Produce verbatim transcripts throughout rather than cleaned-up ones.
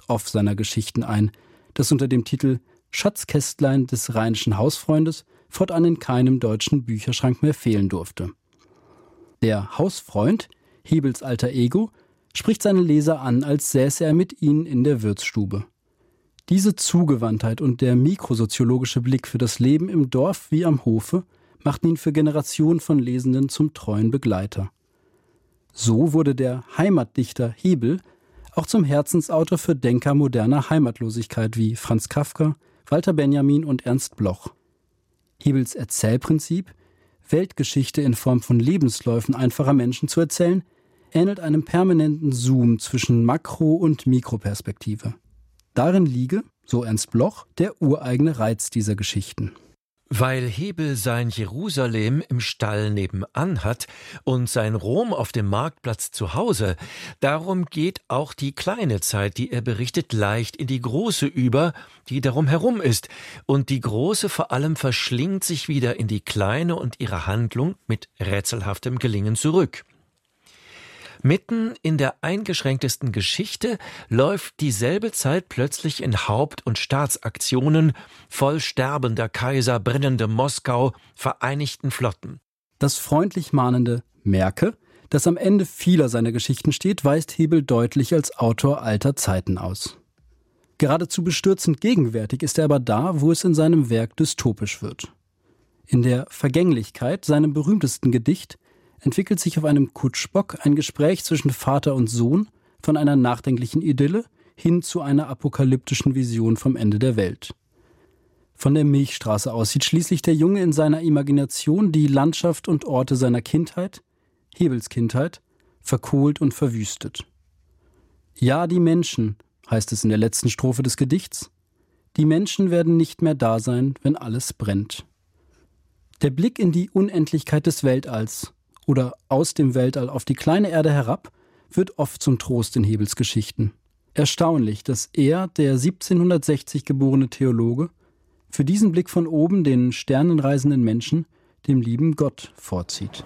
Best-of seiner Geschichten ein, das unter dem Titel Schatzkästlein des rheinischen Hausfreundes fortan in keinem deutschen Bücherschrank mehr fehlen durfte. Der Hausfreund, Hebels alter Ego, spricht seine Leser an, als säße er mit ihnen in der Wirtsstube. Diese Zugewandtheit und der mikrosoziologische Blick für das Leben im Dorf wie am Hofe machten ihn für Generationen von Lesenden zum treuen Begleiter. So wurde der Heimatdichter Hebel auch zum Herzensautor für Denker moderner Heimatlosigkeit wie Franz Kafka, Walter Benjamin und Ernst Bloch. Hebels Erzählprinzip, Weltgeschichte in Form von Lebensläufen einfacher Menschen zu erzählen, ähnelt einem permanenten Zoom zwischen Makro- und Mikroperspektive. Darin liege, so Ernst Bloch, der ureigene Reiz dieser Geschichten. Weil Hebel sein Jerusalem im Stall nebenan hat und sein Rom auf dem Marktplatz zu Hause, darum geht auch die kleine Zeit, die er berichtet, leicht in die große über, die darum herum ist, und die große vor allem verschlingt sich wieder in die kleine und ihre Handlung mit rätselhaftem Gelingen zurück. Mitten in der eingeschränktesten Geschichte läuft dieselbe Zeit plötzlich in Haupt- und Staatsaktionen, voll sterbender Kaiser, brennendem Moskau, vereinigten Flotten. Das freundlich mahnende Merke, das am Ende vieler seiner Geschichten steht, weist Hebel deutlich als Autor alter Zeiten aus. Geradezu bestürzend gegenwärtig ist er aber da, wo es in seinem Werk dystopisch wird. In der Vergänglichkeit, seinem berühmtesten Gedicht, entwickelt sich auf einem Kutschbock ein Gespräch zwischen Vater und Sohn von einer nachdenklichen Idylle hin zu einer apokalyptischen Vision vom Ende der Welt. Von der Milchstraße aus sieht schließlich der Junge in seiner Imagination die Landschaft und Orte seiner Kindheit, Hebels Kindheit, verkohlt und verwüstet. Ja, die Menschen, heißt es in der letzten Strophe des Gedichts, die Menschen werden nicht mehr da sein, wenn alles brennt. Der Blick in die Unendlichkeit des Weltalls oder aus dem Weltall auf die kleine Erde herab, wird oft zum Trost in Hebels Geschichten. Erstaunlich, dass er, der siebzehnhundertsechzig geborene Theologe, für diesen Blick von oben den sternenreisenden Menschen dem lieben Gott vorzieht.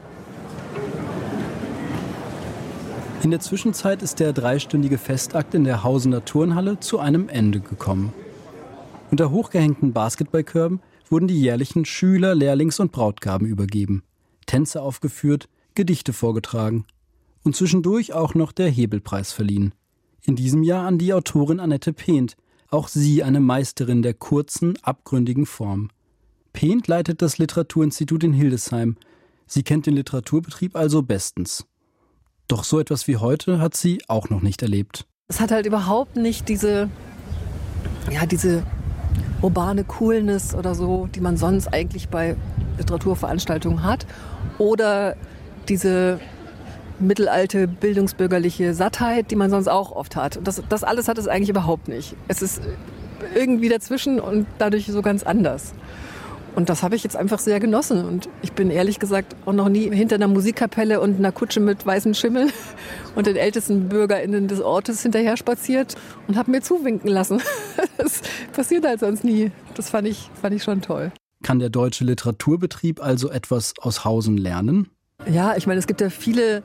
In der Zwischenzeit ist der dreistündige Festakt in der Hausener Turnhalle zu einem Ende gekommen. Unter hochgehängten Basketballkörben wurden die jährlichen Schüler-, Lehrlings- und Brautgaben übergeben. Tänze aufgeführt, Gedichte vorgetragen und zwischendurch auch noch der Hebelpreis verliehen. In diesem Jahr an die Autorin Annette Pehnt, auch sie eine Meisterin der kurzen, abgründigen Form. Pehnt leitet das Literaturinstitut in Hildesheim. Sie kennt den Literaturbetrieb also bestens. Doch so etwas wie heute hat sie auch noch nicht erlebt. Es hat halt überhaupt nicht diese, ja, diese urbane Coolness oder so, die man sonst eigentlich bei Literaturveranstaltungen hat, oder diese mittelalte bildungsbürgerliche Sattheit, die man sonst auch oft hat. Und das, das alles hat es eigentlich überhaupt nicht. Es ist irgendwie dazwischen und dadurch so ganz anders. Und das habe ich jetzt einfach sehr genossen. Und ich bin ehrlich gesagt auch noch nie hinter einer Musikkapelle und einer Kutsche mit weißen Schimmeln und den ältesten BürgerInnen des Ortes hinterher spaziert und habe mir zuwinken lassen. Das passiert halt sonst nie. Das fand ich, fand ich schon toll. Kann der deutsche Literaturbetrieb also etwas aus Hausen lernen? Ja, ich meine, es gibt ja viele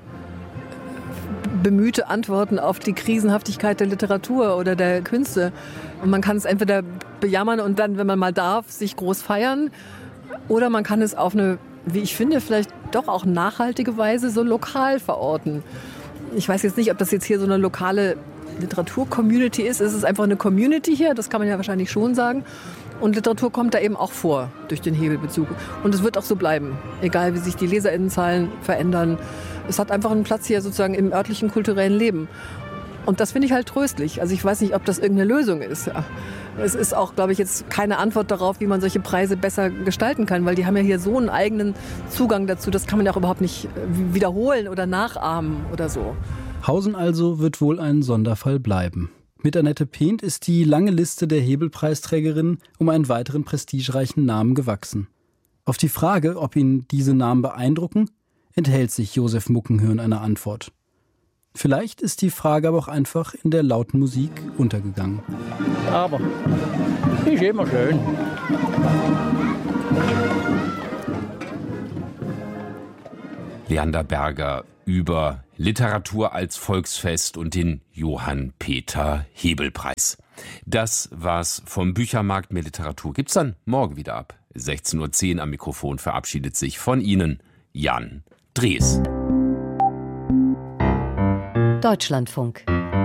bemühte Antworten auf die Krisenhaftigkeit der Literatur oder der Künste. Und man kann es entweder bejammern und dann, wenn man mal darf, sich groß feiern. Oder man kann es auf eine, wie ich finde, vielleicht doch auch nachhaltige Weise so lokal verorten. Ich weiß jetzt nicht, ob das jetzt hier so eine lokale Literatur-Community ist. Es ist einfach eine Community hier, das kann man ja wahrscheinlich schon sagen. Und Literatur kommt da eben auch vor durch den Hebelbezug. Und es wird auch so bleiben, egal wie sich die LeserInnenzahlen verändern. Es hat einfach einen Platz hier sozusagen im örtlichen kulturellen Leben. Und das finde ich halt tröstlich. Also ich weiß nicht, ob das irgendeine Lösung ist. Ja. Es ist auch, glaube ich, jetzt keine Antwort darauf, wie man solche Preise besser gestalten kann, weil die haben ja hier so einen eigenen Zugang dazu. Das kann man ja auch überhaupt nicht wiederholen oder nachahmen oder so. Hausen also wird wohl ein Sonderfall bleiben. Mit Annette Pehnt ist die lange Liste der Hebelpreisträgerinnen um einen weiteren prestigereichen Namen gewachsen. Auf die Frage, ob ihn diese Namen beeindrucken, enthält sich Josef Muckenhirn eine Antwort. Vielleicht ist die Frage aber auch einfach in der lauten Musik untergegangen. Aber ist immer schön. Leander Berger über Literatur als Volksfest und den Johann-Peter-Hebel-Preis. Das war's vom Büchermarkt. Mehr Literatur gibt's dann morgen wieder ab sechzehn Uhr zehn. Am Mikrofon verabschiedet sich von Ihnen Jan Drees. Deutschlandfunk.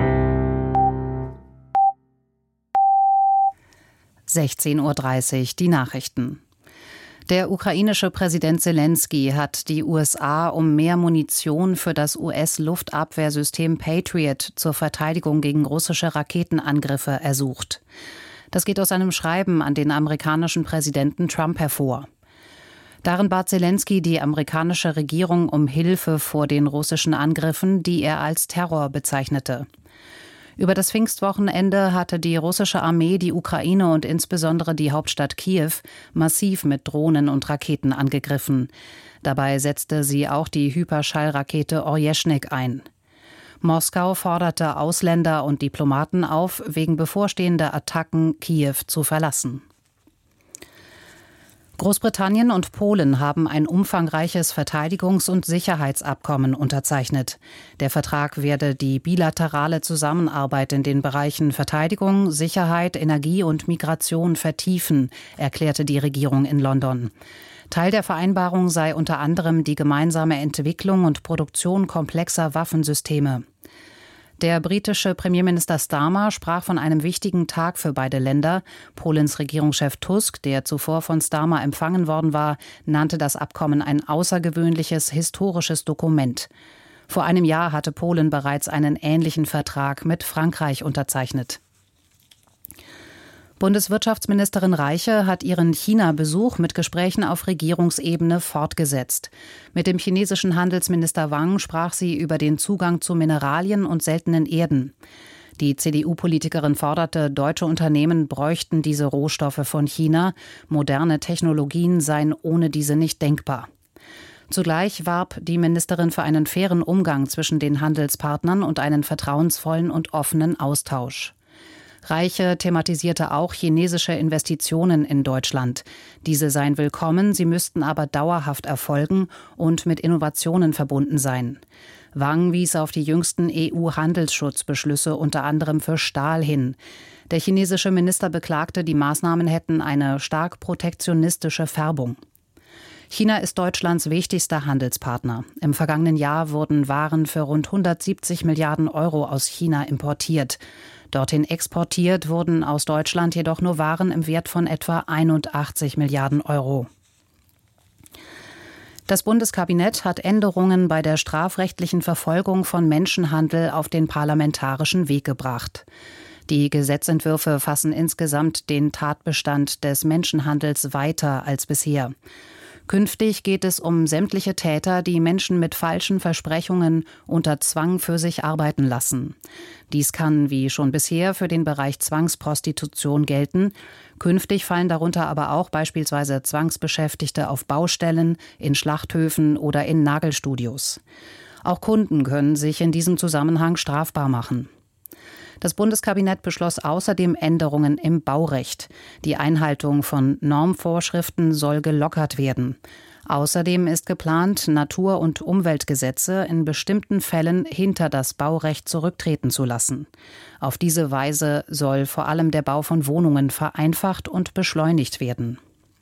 sechzehn Uhr dreißig, die Nachrichten. Der ukrainische Präsident Selenskyj hat die U S A um mehr Munition für das U S-Luftabwehrsystem Patriot zur Verteidigung gegen russische Raketenangriffe ersucht. Das geht aus einem Schreiben an den amerikanischen Präsidenten Trump hervor. Darin bat Selenskyj die amerikanische Regierung um Hilfe vor den russischen Angriffen, die er als Terror bezeichnete. Über das Pfingstwochenende hatte die russische Armee die Ukraine und insbesondere die Hauptstadt Kiew massiv mit Drohnen und Raketen angegriffen. Dabei setzte sie auch die Hyperschallrakete Orjeschnik ein. Moskau forderte Ausländer und Diplomaten auf, wegen bevorstehender Attacken Kiew zu verlassen. Großbritannien und Polen haben ein umfangreiches Verteidigungs- und Sicherheitsabkommen unterzeichnet. Der Vertrag werde die bilaterale Zusammenarbeit in den Bereichen Verteidigung, Sicherheit, Energie und Migration vertiefen, erklärte die Regierung in London. Teil der Vereinbarung sei unter anderem die gemeinsame Entwicklung und Produktion komplexer Waffensysteme. Der britische Premierminister Starmer sprach von einem wichtigen Tag für beide Länder. Polens Regierungschef Tusk, der zuvor von Starmer empfangen worden war, nannte das Abkommen ein außergewöhnliches, historisches Dokument. Vor einem Jahr hatte Polen bereits einen ähnlichen Vertrag mit Frankreich unterzeichnet. Bundeswirtschaftsministerin Reiche hat ihren China-Besuch mit Gesprächen auf Regierungsebene fortgesetzt. Mit dem chinesischen Handelsminister Wang sprach sie über den Zugang zu Mineralien und seltenen Erden. Die C D U-Politikerin forderte, deutsche Unternehmen bräuchten diese Rohstoffe von China. Moderne Technologien seien ohne diese nicht denkbar. Zugleich warb die Ministerin für einen fairen Umgang zwischen den Handelspartnern und einen vertrauensvollen und offenen Austausch. Reiche thematisierte auch chinesische Investitionen in Deutschland. Diese seien willkommen, sie müssten aber dauerhaft erfolgen und mit Innovationen verbunden sein. Wang wies auf die jüngsten E U-Handelsschutzbeschlüsse unter anderem für Stahl hin. Der chinesische Minister beklagte, die Maßnahmen hätten eine stark protektionistische Färbung. China ist Deutschlands wichtigster Handelspartner. Im vergangenen Jahr wurden Waren für rund hundertsiebzig Milliarden Euro aus China importiert. Dorthin exportiert wurden aus Deutschland jedoch nur Waren im Wert von etwa einundachtzig Milliarden Euro. Das Bundeskabinett hat Änderungen bei der strafrechtlichen Verfolgung von Menschenhandel auf den parlamentarischen Weg gebracht. Die Gesetzentwürfe fassen insgesamt den Tatbestand des Menschenhandels weiter als bisher. Künftig geht es um sämtliche Täter, die Menschen mit falschen Versprechungen unter Zwang für sich arbeiten lassen. Dies kann wie schon bisher für den Bereich Zwangsprostitution gelten. Künftig fallen darunter aber auch beispielsweise Zwangsbeschäftigte auf Baustellen, in Schlachthöfen oder in Nagelstudios. Auch Kunden können sich in diesem Zusammenhang strafbar machen. Das Bundeskabinett beschloss außerdem Änderungen im Baurecht. Die Einhaltung von Normvorschriften soll gelockert werden. Außerdem ist geplant, Natur- und Umweltgesetze in bestimmten Fällen hinter das Baurecht zurücktreten zu lassen. Auf diese Weise soll vor allem der Bau von Wohnungen vereinfacht und beschleunigt werden.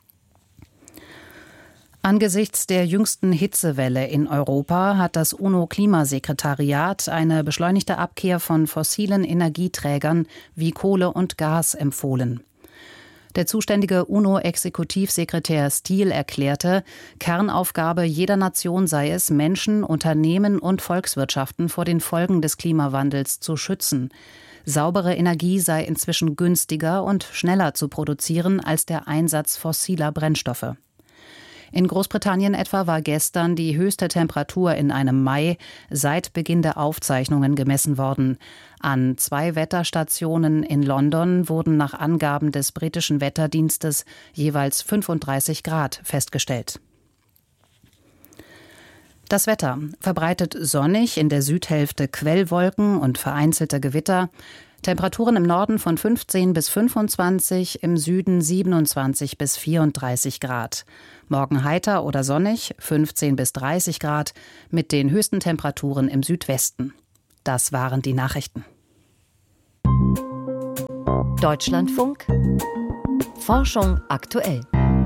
Angesichts der jüngsten Hitzewelle in Europa hat das UNO-Klimasekretariat eine beschleunigte Abkehr von fossilen Energieträgern wie Kohle und Gas empfohlen. Der zuständige UNO-Exekutivsekretär Steele erklärte, Kernaufgabe jeder Nation sei es, Menschen, Unternehmen und Volkswirtschaften vor den Folgen des Klimawandels zu schützen. Saubere Energie sei inzwischen günstiger und schneller zu produzieren als der Einsatz fossiler Brennstoffe. In Großbritannien etwa war gestern die höchste Temperatur in einem Mai seit Beginn der Aufzeichnungen gemessen worden. An zwei Wetterstationen in London wurden nach Angaben des britischen Wetterdienstes jeweils fünfunddreißig Grad festgestellt. Das Wetter: verbreitet sonnig, in der Südhälfte Quellwolken und vereinzelte Gewitter. Temperaturen im Norden von fünfzehn bis fünfundzwanzig, im Süden siebenundzwanzig bis vierunddreißig Grad. Morgen heiter oder sonnig, fünfzehn bis dreißig Grad, mit den höchsten Temperaturen im Südwesten. Das waren die Nachrichten. Deutschlandfunk. Forschung aktuell.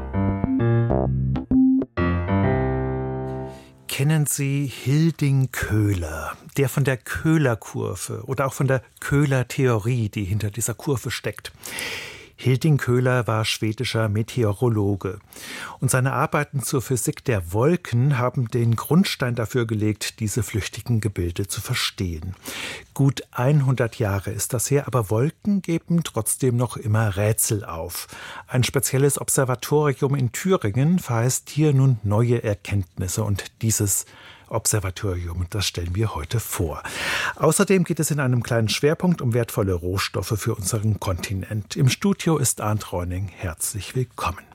Kennen Sie Hilding Köhler, der von der Köhler-Kurve oder auch von der Köhler-Theorie, die hinter dieser Kurve steckt? Hilding Köhler war schwedischer Meteorologe und seine Arbeiten zur Physik der Wolken haben den Grundstein dafür gelegt, diese flüchtigen Gebilde zu verstehen. Gut hundert Jahre ist das her, aber Wolken geben trotzdem noch immer Rätsel auf. Ein spezielles Observatorium in Thüringen verheißt hier nun neue Erkenntnisse und dieses Observatorium, das stellen wir heute vor. Außerdem geht es in einem kleinen Schwerpunkt um wertvolle Rohstoffe für unseren Kontinent. Im Studio ist Arndt Reuning. Herzlich willkommen.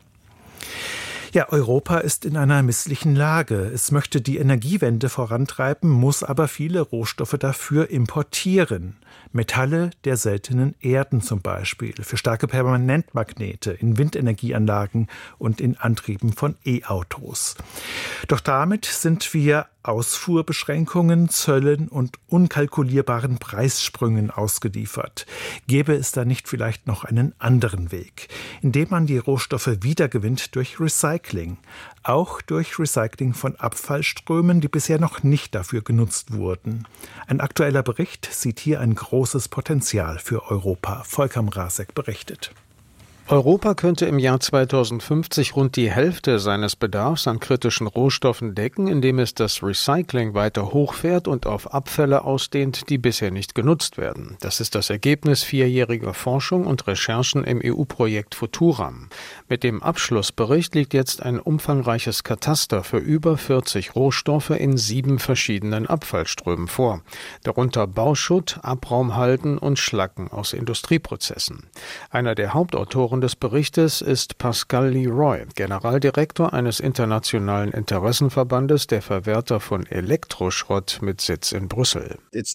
Ja, Europa ist in einer misslichen Lage. Es möchte die Energiewende vorantreiben, muss aber viele Rohstoffe dafür importieren. Metalle der seltenen Erden zum Beispiel, für starke Permanentmagnete in Windenergieanlagen und in Antrieben von E-Autos. Doch damit sind wir Ausfuhrbeschränkungen, Zöllen und unkalkulierbaren Preissprüngen ausgeliefert. Gäbe es da nicht vielleicht noch einen anderen Weg, indem man die Rohstoffe wiedergewinnt durch Recycling, auch durch Recycling von Abfallströmen, die bisher noch nicht dafür genutzt wurden. Ein aktueller Bericht sieht hier ein großes Potenzial für Europa. Volker Mrazek berichtet. Europa könnte im Jahr zweitausendfünfzig rund die Hälfte seines Bedarfs an kritischen Rohstoffen decken, indem es das Recycling weiter hochfährt und auf Abfälle ausdehnt, die bisher nicht genutzt werden. Das ist das Ergebnis vierjähriger Forschung und Recherchen im E U-Projekt Futuram. Mit dem Abschlussbericht liegt jetzt ein umfangreiches Kataster für über vierzig Rohstoffe in sieben verschiedenen Abfallströmen vor, darunter Bauschutt, Abraumhalden und Schlacken aus Industrieprozessen. Einer der Hauptautoren des Berichtes ist Pascal Leroy, Generaldirektor eines internationalen Interessenverbandes der Verwerter von Elektroschrott mit Sitz in Brüssel.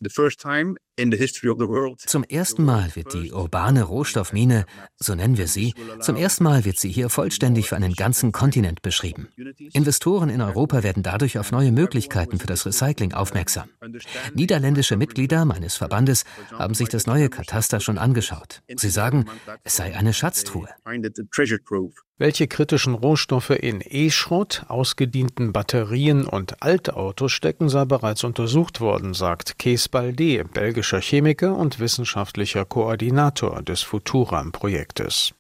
Zum ersten Mal wird die urbane Rohstoffmine, so nennen wir sie, zum ersten Mal wird sie hier vollständig für einen ganzen Kontinent beschrieben. Investoren in Europa werden dadurch auf neue Möglichkeiten für das Recycling aufmerksam. Niederländische Mitglieder meines Verbandes haben sich das neue Kataster schon angeschaut. Sie sagen, es sei eine Schatztruhe. Welche kritischen Rohstoffe in E-Schrott, ausgedienten Batterien und Altautos stecken, sei bereits untersucht worden, sagt Kees Balde, belgischer Chemiker und wissenschaftlicher Koordinator des Futuram-Projektes.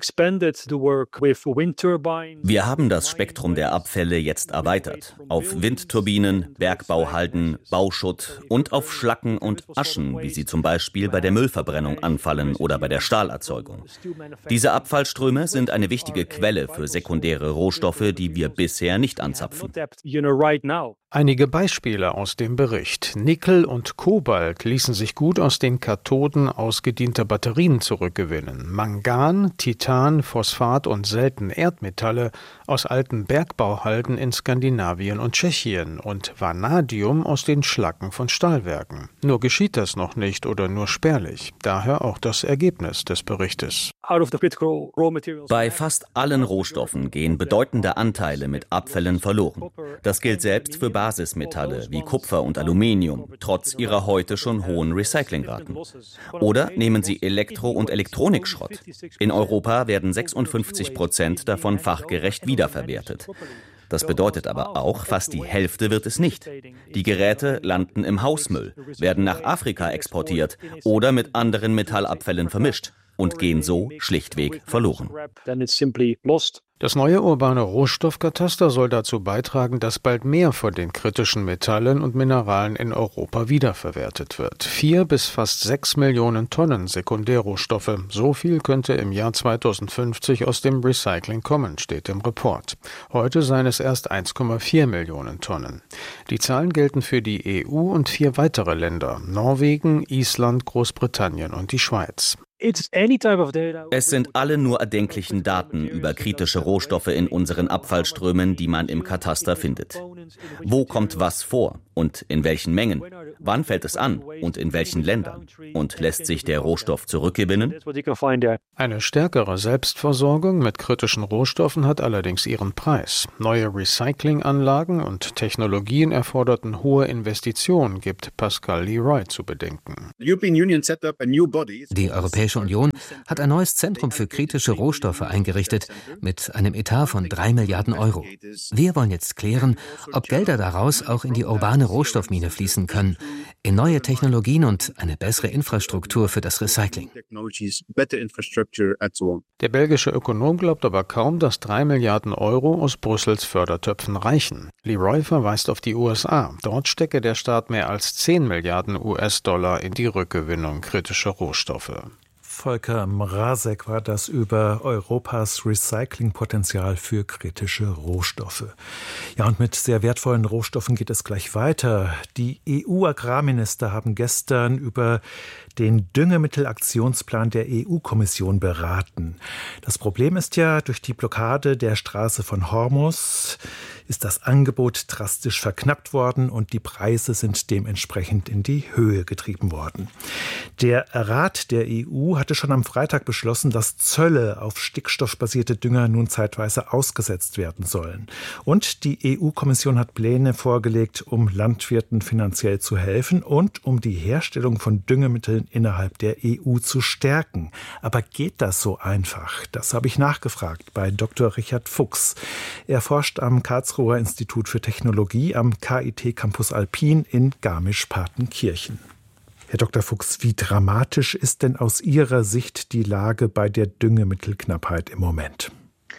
Wir haben das Spektrum der Abfälle jetzt erweitert. Auf Windturbinen, Bergbauhalden, Bauschutt und auf Schlacken und Aschen, wie sie zum Beispiel bei der Müllverbrennung anfallen oder bei der Stahlerzeugung. Diese Abfallströme sind eine wichtige Quelle für sekundäre Rohstoffe, die wir bisher nicht anzapfen. Einige Beispiele aus dem Bericht. Nickel und Kobalt ließen sich gut aus den Kathoden ausgedienter Batterien zurückgewinnen. Mangan, Titan, Phosphat und seltene Erdmetalle aus alten Bergbauhalden in Skandinavien und Tschechien und Vanadium aus den Schlacken von Stahlwerken. Nur geschieht das noch nicht oder nur spärlich. Daher auch das Ergebnis des Berichtes. Bei fast allen Rohstoffen gehen bedeutende Anteile mit Abfällen verloren. Das gilt selbst für Basismetalle wie Kupfer und Aluminium, trotz ihrer heute schon hohen Recyclingraten. Oder nehmen Sie Elektro- und Elektronikschrott. In Europa werden sechsundfünfzig Prozent davon fachgerecht wiederverwertet. Das bedeutet aber auch, fast die Hälfte wird es nicht. Die Geräte landen im Hausmüll, werden nach Afrika exportiert oder mit anderen Metallabfällen vermischt und gehen so schlichtweg verloren. Das neue urbane Rohstoffkataster soll dazu beitragen, dass bald mehr von den kritischen Metallen und Mineralen in Europa wiederverwertet wird. Vier bis fast sechs Millionen Tonnen Sekundärrohstoffe. So viel könnte im Jahr zweitausendfünfzig aus dem Recycling kommen, steht im Report. Heute seien es erst eins Komma vier Millionen Tonnen. Die Zahlen gelten für die E U und vier weitere Länder: Norwegen, Island, Großbritannien und die Schweiz. Es sind alle nur erdenklichen Daten über kritische Rohstoffe in unseren Abfallströmen, die man im Kataster findet. Wo kommt was vor Und in welchen Mengen? Wann fällt es an und in welchen Ländern? Und lässt sich der Rohstoff zurückgewinnen? Eine stärkere Selbstversorgung mit kritischen Rohstoffen hat allerdings ihren Preis. Neue Recyclinganlagen und Technologien erforderten hohe Investitionen, gibt Pascal Leroy zu bedenken. Die Europäische Union hat ein neues Zentrum für kritische Rohstoffe eingerichtet mit einem Etat von drei Milliarden Euro. Wir wollen jetzt klären, ob Gelder daraus auch in die urbane Rohstoffmine fließen können, in neue Technologien und eine bessere Infrastruktur für das Recycling. Der belgische Ökonom glaubt aber kaum, dass drei Milliarden Euro aus Brüssels Fördertöpfen reichen. Leroy verweist auf die U S A. Dort stecke der Staat mehr als zehn Milliarden U S-Dollar in die Rückgewinnung kritischer Rohstoffe. Volker Mrazek war das über Europas Recyclingpotenzial für kritische Rohstoffe. Ja, und mit sehr wertvollen Rohstoffen geht es gleich weiter. Die E U-Agrarminister haben gestern über den Düngemittelaktionsplan der E U-Kommission beraten. Das Problem ist ja, durch die Blockade der Straße von Hormuz ist das Angebot drastisch verknappt worden und die Preise sind dementsprechend in die Höhe getrieben worden. Der Rat der E U hatte schon am Freitag beschlossen, dass Zölle auf stickstoffbasierte Dünger nun zeitweise ausgesetzt werden sollen. Und die E U-Kommission hat Pläne vorgelegt, um Landwirten finanziell zu helfen und um die Herstellung von Düngemitteln innerhalb der E U zu stärken. Aber geht das so einfach? Das habe ich nachgefragt bei Doktor Richard Fuchs. Er forscht am Karlsruher Institut für Technologie am K I T Campus Alpin in Garmisch-Partenkirchen. Herr Doktor Fuchs, wie dramatisch ist denn aus Ihrer Sicht die Lage bei der Düngemittelknappheit im Moment?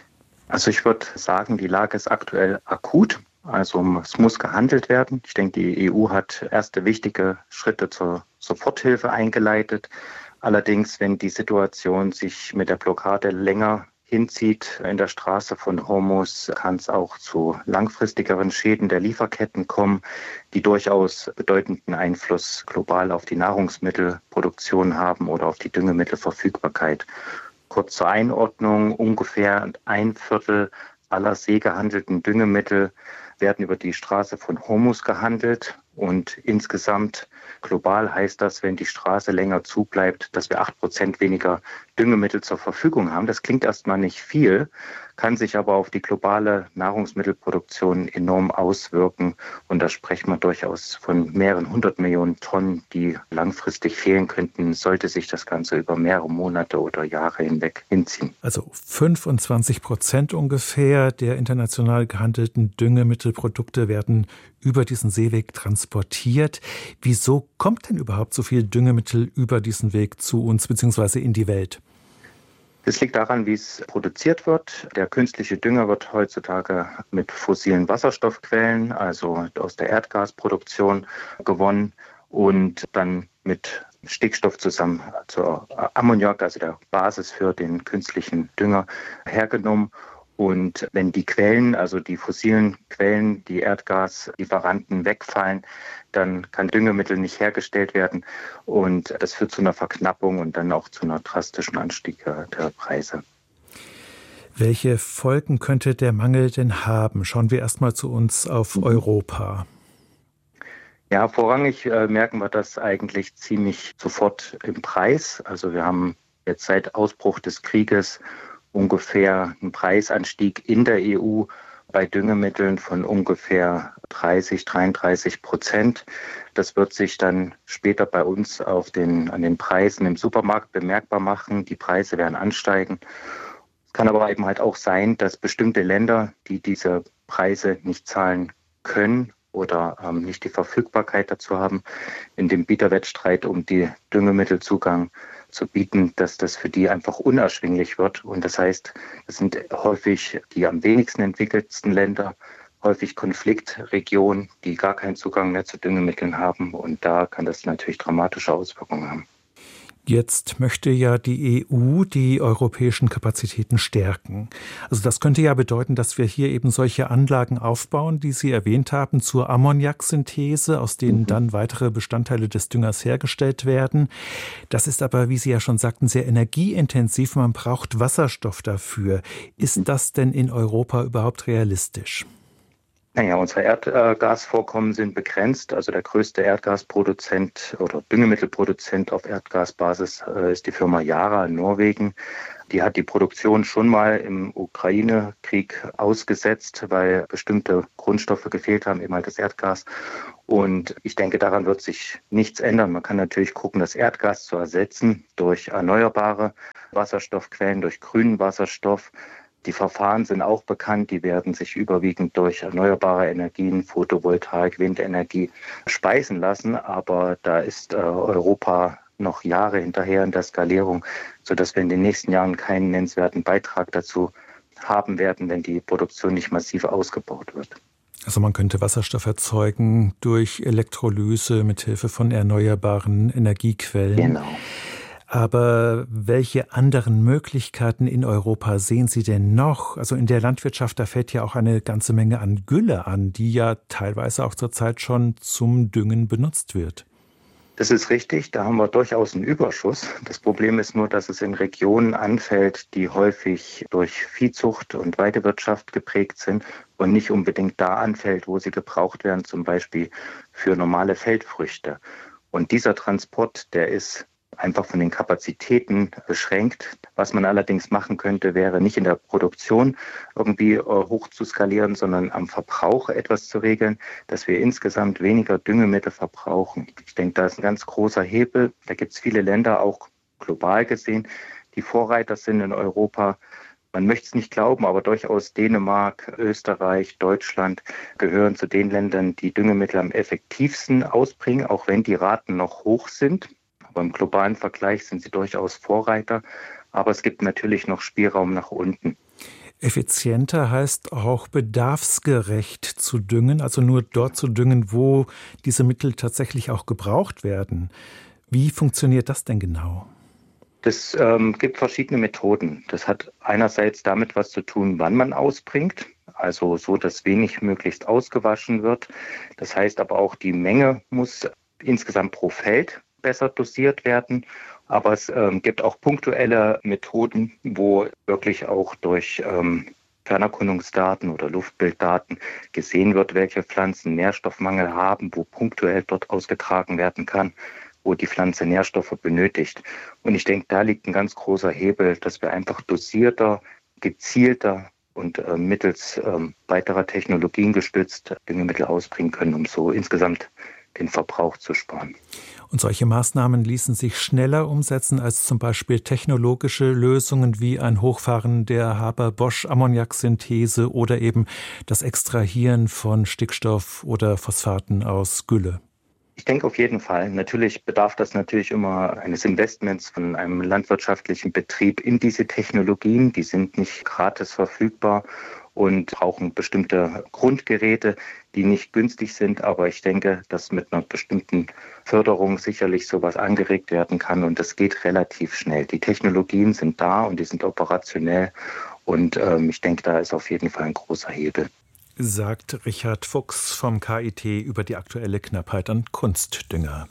Also ich würde sagen, die Lage ist aktuell akut. Also es muss gehandelt werden. Ich denke, die E U hat erste wichtige Schritte zur Soforthilfe eingeleitet. Allerdings, wenn die Situation sich mit der Blockade länger hinzieht in der Straße von Hormuz, kann es auch zu langfristigeren Schäden der Lieferketten kommen, die durchaus bedeutenden Einfluss global auf die Nahrungsmittelproduktion haben oder auf die Düngemittelverfügbarkeit. Kurz zur Einordnung, ungefähr ein Viertel aller see gehandelten Düngemittel werden über die Straße von Hormuz gehandelt. Und insgesamt global heißt das, wenn die Straße länger zubleibt, dass wir acht Prozent weniger Düngemittel zur Verfügung haben. Das klingt erstmal nicht viel, kann sich aber auf die globale Nahrungsmittelproduktion enorm auswirken. Und da sprechen wir durchaus von mehreren hundert Millionen Tonnen, die langfristig fehlen könnten, sollte sich das Ganze über mehrere Monate oder Jahre hinweg hinziehen. Also fünfundzwanzig Prozent ungefähr der international gehandelten Düngemittelprodukte werden über diesen Seeweg transportiert. Wieso kommt denn überhaupt so viel Düngemittel über diesen Weg zu uns bzw. in die Welt? Das liegt daran, wie es produziert wird. Der künstliche Dünger wird heutzutage mit fossilen Wasserstoffquellen, also aus der Erdgasproduktion, gewonnen und dann mit Stickstoff zusammen zur Ammoniak, also der Basis für den künstlichen Dünger, hergenommen. Und wenn die Quellen, also die fossilen Quellen, die Erdgaslieferanten wegfallen, dann kann Düngemittel nicht hergestellt werden. Und das führt zu einer Verknappung und dann auch zu einer drastischen Anstieg der Preise. Welche Folgen könnte der Mangel denn haben? Schauen wir erstmal zu uns auf Europa. Ja, vorrangig äh, merken wir das eigentlich ziemlich sofort im Preis. Also wir haben jetzt seit Ausbruch des Krieges ungefähr einen Preisanstieg in der E U bei Düngemitteln von ungefähr dreißig, dreiunddreißig Prozent. Das wird sich dann später bei uns auf den, an den Preisen im Supermarkt bemerkbar machen. Die Preise werden ansteigen. Es kann aber eben halt auch sein, dass bestimmte Länder, die diese Preise nicht zahlen können oder ähm, nicht die Verfügbarkeit dazu haben, in dem Bieterwettstreit um die Düngemittelzugang zu bieten, dass das für die einfach unerschwinglich wird. Und das heißt, das sind häufig die am wenigsten entwickelten Länder, häufig Konfliktregionen, die gar keinen Zugang mehr zu Düngemitteln haben. Und da kann das natürlich dramatische Auswirkungen haben. Jetzt möchte ja die E U die europäischen Kapazitäten stärken. Also das könnte ja bedeuten, dass wir hier eben solche Anlagen aufbauen, die Sie erwähnt haben, zur Ammoniaksynthese, aus denen dann weitere Bestandteile des Düngers hergestellt werden. Das ist aber, wie Sie ja schon sagten, sehr energieintensiv. Man braucht Wasserstoff dafür. Ist das denn in Europa überhaupt realistisch? Naja, unsere Erdgasvorkommen sind begrenzt. Also der größte Erdgasproduzent oder Düngemittelproduzent auf Erdgasbasis äh, ist die Firma Yara in Norwegen. Die hat die Produktion schon mal im Ukraine-Krieg ausgesetzt, weil bestimmte Grundstoffe gefehlt haben, eben halt das Erdgas. Und ich denke, daran wird sich nichts ändern. Man kann natürlich gucken, das Erdgas zu ersetzen durch erneuerbare Wasserstoffquellen, durch grünen Wasserstoff. Die Verfahren sind auch bekannt, die werden sich überwiegend durch erneuerbare Energien, Photovoltaik, Windenergie speisen lassen. Aber da ist äh, Europa noch Jahre hinterher in der Skalierung, sodass wir in den nächsten Jahren keinen nennenswerten Beitrag dazu haben werden, wenn die Produktion nicht massiv ausgebaut wird. Also man könnte Wasserstoff erzeugen durch Elektrolyse mithilfe von erneuerbaren Energiequellen. Genau. Aber welche anderen Möglichkeiten in Europa sehen Sie denn noch? Also in der Landwirtschaft, da fällt ja auch eine ganze Menge an Gülle an, die ja teilweise auch zurzeit schon zum Düngen benutzt wird. Das ist richtig, da haben wir durchaus einen Überschuss. Das Problem ist nur, dass es in Regionen anfällt, die häufig durch Viehzucht und Weidewirtschaft geprägt sind und nicht unbedingt da anfällt, wo sie gebraucht werden, zum Beispiel für normale Feldfrüchte. Und dieser Transport, der ist einfach von den Kapazitäten beschränkt. Was man allerdings machen könnte, wäre nicht in der Produktion irgendwie äh, hoch zu skalieren, sondern am Verbrauch etwas zu regeln, dass wir insgesamt weniger Düngemittel verbrauchen. Ich denke, da ist ein ganz großer Hebel. Da gibt es viele Länder, auch global gesehen, die Vorreiter sind in Europa. Man möchte es nicht glauben, aber durchaus Dänemark, Österreich, Deutschland gehören zu den Ländern, die Düngemittel am effektivsten ausbringen, auch wenn die Raten noch hoch sind. Aber im globalen Vergleich sind sie durchaus Vorreiter. Aber es gibt natürlich noch Spielraum nach unten. Effizienter heißt auch bedarfsgerecht zu düngen, also nur dort zu düngen, wo diese Mittel tatsächlich auch gebraucht werden. Wie funktioniert das denn genau? Es ähm, gibt verschiedene Methoden. Das hat einerseits damit was zu tun, wann man ausbringt, also so, dass wenig möglichst ausgewaschen wird. Das heißt aber auch, die Menge muss insgesamt pro Feld besser dosiert werden. Aber es ähm, gibt auch punktuelle Methoden, wo wirklich auch durch ähm, Fernerkundungsdaten oder Luftbilddaten gesehen wird, welche Pflanzen Nährstoffmangel haben, wo punktuell dort ausgetragen werden kann, wo die Pflanze Nährstoffe benötigt. Und ich denke, da liegt ein ganz großer Hebel, dass wir einfach dosierter, gezielter und äh, mittels äh, weiterer Technologien gestützt Düngemittel ausbringen können, um so insgesamt den Verbrauch zu sparen. Und solche Maßnahmen ließen sich schneller umsetzen als zum Beispiel technologische Lösungen wie ein Hochfahren der Haber-Bosch-Ammoniaksynthese oder eben das Extrahieren von Stickstoff oder Phosphaten aus Gülle. Ich denke auf jeden Fall. Natürlich bedarf das natürlich immer eines Investments von einem landwirtschaftlichen Betrieb in diese Technologien. Die sind nicht gratis verfügbar und brauchen bestimmte Grundgeräte, die nicht günstig sind. Aber ich denke, dass mit einer bestimmten Förderung sicherlich sowas angeregt werden kann. Und das geht relativ schnell. Die Technologien sind da und die sind operationell. Und ähm, ich denke, da ist auf jeden Fall ein großer Hebel. Sagt Richard Fuchs vom K I T über die aktuelle Knappheit an Kunstdünger.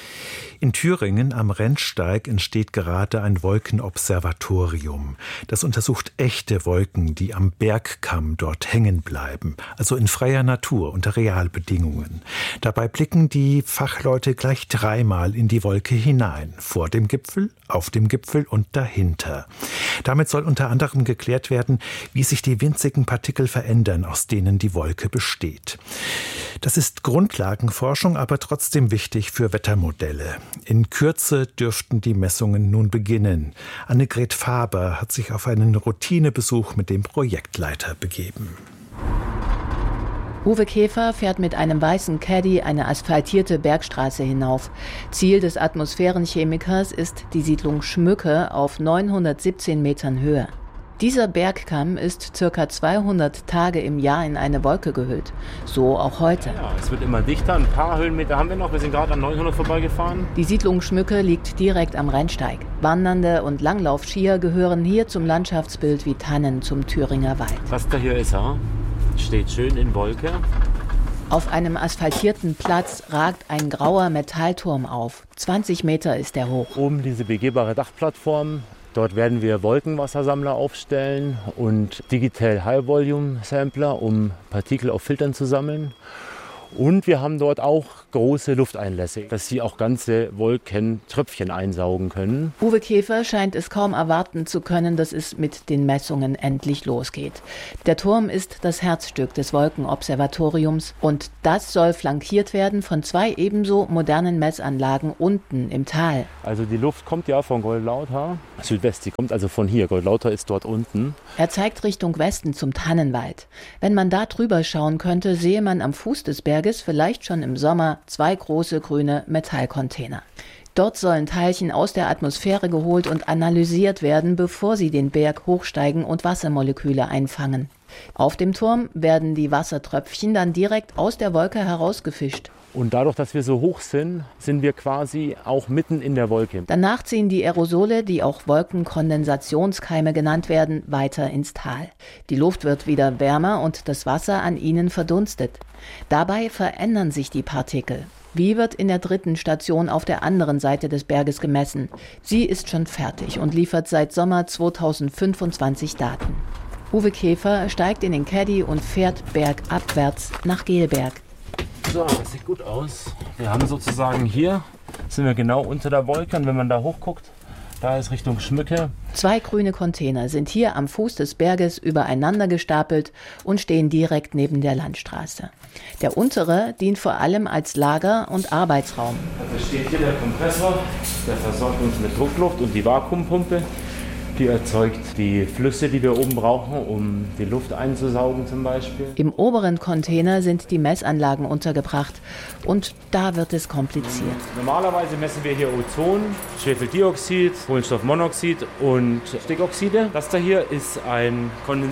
In Thüringen am Rennsteig entsteht gerade ein Wolkenobservatorium. Das untersucht echte Wolken, die am Bergkamm dort hängen bleiben, also in freier Natur unter Realbedingungen. Dabei blicken die Fachleute gleich dreimal in die Wolke hinein, vor dem Gipfel, auf dem Gipfel und dahinter. Damit soll unter anderem geklärt werden, wie sich die winzigen Partikel verändern, aus denen die Wolke besteht. Das ist Grundlagenforschung, aber trotzdem wichtig für Wettermodelle. In Kürze dürften die Messungen nun beginnen. Annegret Faber hat sich auf einen Routinebesuch mit dem Projektleiter begeben. Uwe Käfer fährt mit einem weißen Caddy eine asphaltierte Bergstraße hinauf. Ziel des Atmosphärenchemikers ist die Siedlung Schmücke auf neunhundertsiebzehn Metern Höhe. Dieser Bergkamm ist ca. zweihundert Tage im Jahr in eine Wolke gehüllt. So auch heute. Ja, es wird immer dichter. Ein paar Höhenmeter haben wir noch. Wir sind gerade an neunhundert vorbeigefahren. Die Siedlung Schmücke liegt direkt am Rennsteig. Wandernde und Langlaufskier gehören hier zum Landschaftsbild wie Tannen zum Thüringer Wald. Was da hier ist, ja? Steht schön in Wolke. Auf einem asphaltierten Platz ragt ein grauer Metallturm auf. zwanzig Meter ist er hoch. Oben diese begehbare Dachplattform. Dort werden wir Wolkenwassersammler aufstellen und Digital High Volume Sampler, um Partikel auf Filtern zu sammeln. Und wir haben dort auch große Lufteinlässe, dass sie auch ganze Wolkentröpfchen einsaugen können. Uwe Käfer scheint es kaum erwarten zu können, dass es mit den Messungen endlich losgeht. Der Turm ist das Herzstück des Wolkenobservatoriums und das soll flankiert werden von zwei ebenso modernen Messanlagen unten im Tal. Also die Luft kommt ja von Goldlauter, Südwest, die kommt also von hier. Goldlauter ist dort unten. Er zeigt Richtung Westen zum Tannenwald. Wenn man da drüber schauen könnte, sehe man am Fuß des Berges vielleicht schon im Sommer zwei große grüne Metallcontainer. Dort sollen Teilchen aus der Atmosphäre geholt und analysiert werden, bevor sie den Berg hochsteigen und Wassermoleküle einfangen. Auf dem Turm werden die Wassertröpfchen dann direkt aus der Wolke herausgefischt. Und dadurch, dass wir so hoch sind, sind wir quasi auch mitten in der Wolke. Danach ziehen die Aerosole, die auch Wolkenkondensationskeime genannt werden, weiter ins Tal. Die Luft wird wieder wärmer und das Wasser an ihnen verdunstet. Dabei verändern sich die Partikel. Wie wird in der dritten Station auf der anderen Seite des Berges gemessen? Sie ist schon fertig und liefert seit Sommer zweitausendfünfundzwanzig Daten. Uwe Käfer steigt in den Caddy und fährt bergabwärts nach Gelberg. So, das sieht gut aus. Wir haben sozusagen hier, sind wir genau unter der Wolke und wenn man da hochguckt, da ist Richtung Schmücke. Zwei grüne Container sind hier am Fuß des Berges übereinander gestapelt und stehen direkt neben der Landstraße. Der untere dient vor allem als Lager- und Arbeitsraum. Also steht hier der Kompressor, der versorgt uns mit Druckluft und die Vakuumpumpe. Die erzeugt die Flüsse, die wir oben brauchen, um die Luft einzusaugen zum Beispiel. Im oberen Container sind die Messanlagen untergebracht und da wird es kompliziert. Normalerweise messen wir hier Ozon, Schwefeldioxid, Kohlenstoffmonoxid und Stickoxide. Das da hier ist ein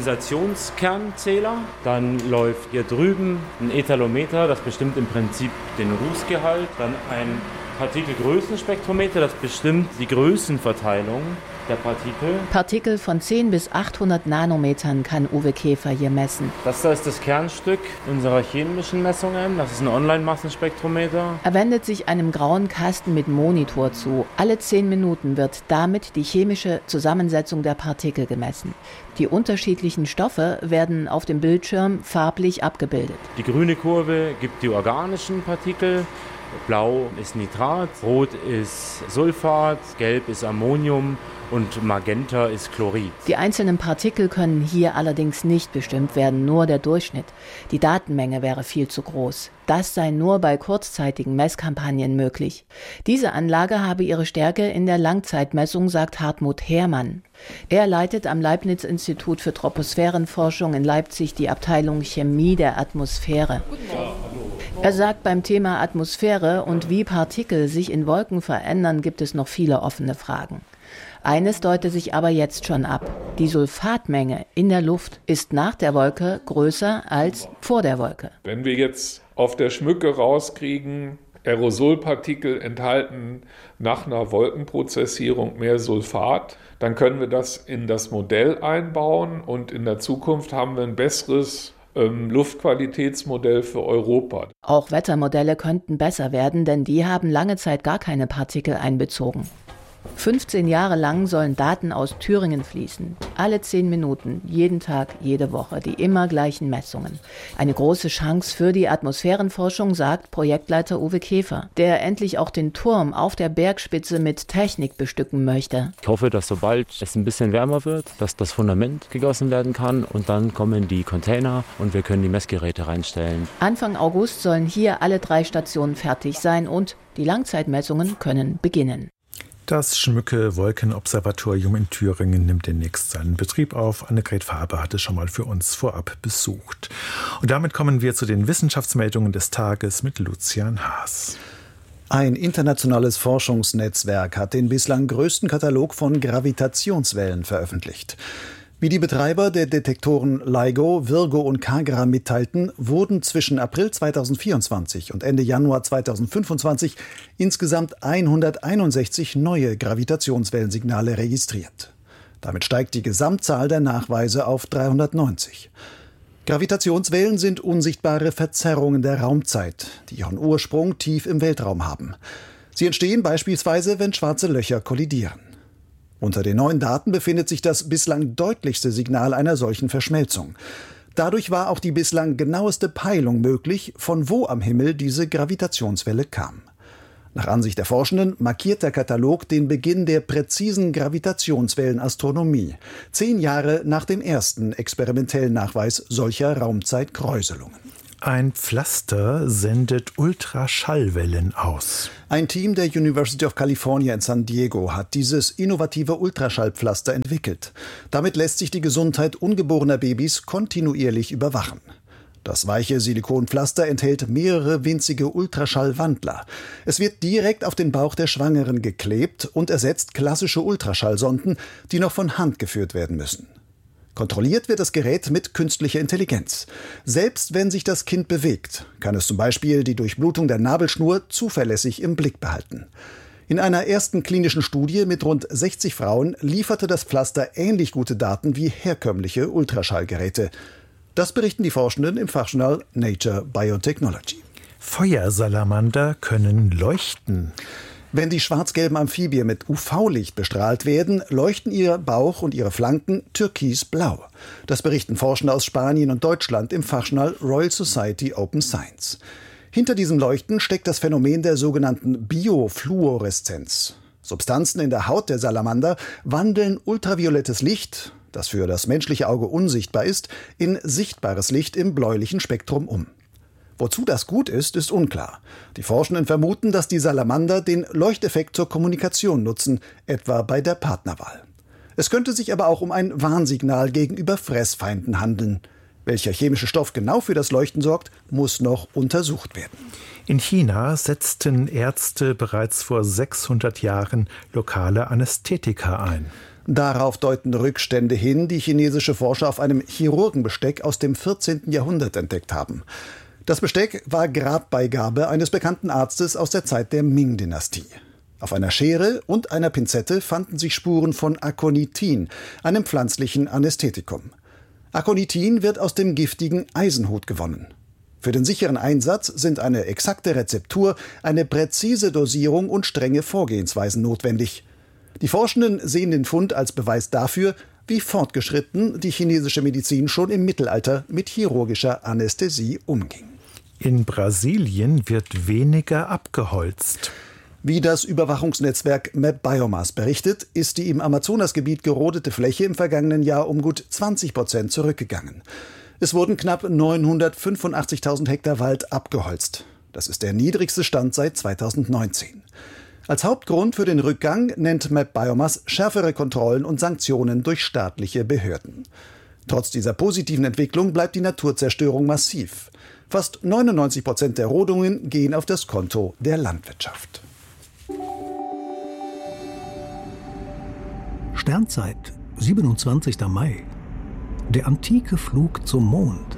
Kondensationskernzähler. Dann läuft hier drüben ein Etalometer, das bestimmt im Prinzip den Rußgehalt. Dann ein Partikelgrößenspektrometer, das bestimmt die Größenverteilung der Partikel. Partikel von zehn bis achthundert Nanometern kann Uwe Käfer hier messen. Das da ist das Kernstück unserer chemischen Messungen. Das ist ein Online-Massenspektrometer. Er wendet sich einem grauen Kasten mit Monitor zu. Alle zehn Minuten wird damit die chemische Zusammensetzung der Partikel gemessen. Die unterschiedlichen Stoffe werden auf dem Bildschirm farblich abgebildet. Die grüne Kurve gibt die organischen Partikel. Blau ist Nitrat, Rot ist Sulfat, Gelb ist Ammonium und Magenta ist Chlorid. Die einzelnen Partikel können hier allerdings nicht bestimmt werden, nur der Durchschnitt. Die Datenmenge wäre viel zu groß. Das sei nur bei kurzzeitigen Messkampagnen möglich. Diese Anlage habe ihre Stärke in der Langzeitmessung, sagt Hartmut Herrmann. Er leitet am Leibniz-Institut für Troposphärenforschung in Leipzig die Abteilung Chemie der Atmosphäre. Er sagt, beim Thema Atmosphäre und wie Partikel sich in Wolken verändern, gibt es noch viele offene Fragen. Eines deute sich aber jetzt schon ab. Die Sulfatmenge in der Luft ist nach der Wolke größer als vor der Wolke. Wenn wir jetzt auf der Schmücke rauskriegen, Aerosolpartikel enthalten nach einer Wolkenprozessierung mehr Sulfat, dann können wir das in das Modell einbauen und in der Zukunft haben wir ein besseres ähm, Luftqualitätsmodell für Europa. Auch Wettermodelle könnten besser werden, denn die haben lange Zeit gar keine Partikel einbezogen. fünfzehn Jahre lang sollen Daten aus Thüringen fließen. Alle zehn Minuten, jeden Tag, jede Woche, die immer gleichen Messungen. Eine große Chance für die Atmosphärenforschung, sagt Projektleiter Uwe Käfer, der endlich auch den Turm auf der Bergspitze mit Technik bestücken möchte. Ich hoffe, dass sobald es ein bisschen wärmer wird, dass das Fundament gegossen werden kann und dann kommen die Container und wir können die Messgeräte reinstellen. Anfang August sollen hier alle drei Stationen fertig sein und die Langzeitmessungen können beginnen. Das Schmücke Wolkenobservatorium in Thüringen nimmt demnächst seinen Betrieb auf. Annegret Faber hat es schon mal für uns vorab besucht. Und damit kommen wir zu den Wissenschaftsmeldungen des Tages mit Lucian Haas. Ein internationales Forschungsnetzwerk hat den bislang größten Katalog von Gravitationswellen veröffentlicht. Wie die Betreiber der Detektoren LIGO, Virgo und Kagra mitteilten, wurden zwischen April zweitausendvierundzwanzig und Ende Januar zweitausendfünfundzwanzig insgesamt hunderteinundsechzig neue Gravitationswellensignale registriert. Damit steigt die Gesamtzahl der Nachweise auf dreihundertneunzig. Gravitationswellen sind unsichtbare Verzerrungen der Raumzeit, die ihren Ursprung tief im Weltraum haben. Sie entstehen beispielsweise, wenn schwarze Löcher kollidieren. Unter den neuen Daten befindet sich das bislang deutlichste Signal einer solchen Verschmelzung. Dadurch war auch die bislang genaueste Peilung möglich, von wo am Himmel diese Gravitationswelle kam. Nach Ansicht der Forschenden markiert der Katalog den Beginn der präzisen Gravitationswellenastronomie, zehn Jahre nach dem ersten experimentellen Nachweis solcher Raumzeitkräuselungen. Ein Pflaster sendet Ultraschallwellen aus. Ein Team der University of California in San Diego hat dieses innovative Ultraschallpflaster entwickelt. Damit lässt sich die Gesundheit ungeborener Babys kontinuierlich überwachen. Das weiche Silikonpflaster enthält mehrere winzige Ultraschallwandler. Es wird direkt auf den Bauch der Schwangeren geklebt und ersetzt klassische Ultraschallsonden, die noch von Hand geführt werden müssen. Kontrolliert wird das Gerät mit künstlicher Intelligenz. Selbst wenn sich das Kind bewegt, kann es zum Beispiel die Durchblutung der Nabelschnur zuverlässig im Blick behalten. In einer ersten klinischen Studie mit rund sechzig Frauen lieferte das Pflaster ähnlich gute Daten wie herkömmliche Ultraschallgeräte. Das berichten die Forschenden im Fachjournal Nature Biotechnology. Feuersalamander können leuchten. Wenn die schwarz-gelben Amphibien mit U V-Licht bestrahlt werden, leuchten ihr Bauch und ihre Flanken türkisblau. Das berichten Forschende aus Spanien und Deutschland im Fachjournal Royal Society Open Science. Hinter diesem Leuchten steckt das Phänomen der sogenannten Biofluoreszenz. Substanzen in der Haut der Salamander wandeln ultraviolettes Licht, das für das menschliche Auge unsichtbar ist, in sichtbares Licht im bläulichen Spektrum um. Wozu das gut ist, ist unklar. Die Forschenden vermuten, dass die Salamander den Leuchteffekt zur Kommunikation nutzen, etwa bei der Partnerwahl. Es könnte sich aber auch um ein Warnsignal gegenüber Fressfeinden handeln. Welcher chemische Stoff genau für das Leuchten sorgt, muss noch untersucht werden. In China setzten Ärzte bereits vor sechshundert Jahren lokale Anästhetika ein. Darauf deuten Rückstände hin, die chinesische Forscher auf einem Chirurgenbesteck aus dem vierzehnten Jahrhundert entdeckt haben. Das Besteck war Grabbeigabe eines bekannten Arztes aus der Zeit der Ming-Dynastie. Auf einer Schere und einer Pinzette fanden sich Spuren von Aconitin, einem pflanzlichen Anästhetikum. Aconitin wird aus dem giftigen Eisenhut gewonnen. Für den sicheren Einsatz sind eine exakte Rezeptur, eine präzise Dosierung und strenge Vorgehensweisen notwendig. Die Forschenden sehen den Fund als Beweis dafür, wie fortgeschritten die chinesische Medizin schon im Mittelalter mit chirurgischer Anästhesie umging. In Brasilien wird weniger abgeholzt. Wie das Überwachungsnetzwerk MapBiomas berichtet, ist die im Amazonasgebiet gerodete Fläche im vergangenen Jahr um gut zwanzig Prozent zurückgegangen. Es wurden knapp neunhundertfünfundachtzigtausend Hektar Wald abgeholzt. Das ist der niedrigste Stand seit zweitausendneunzehn. Als Hauptgrund für den Rückgang nennt MapBiomas schärfere Kontrollen und Sanktionen durch staatliche Behörden. Trotz dieser positiven Entwicklung bleibt die Naturzerstörung massiv. Fast neunundneunzig Prozent der Rodungen gehen auf das Konto der Landwirtschaft. Sternzeit, siebenundzwanzigster Mai. Der antike Flug zum Mond.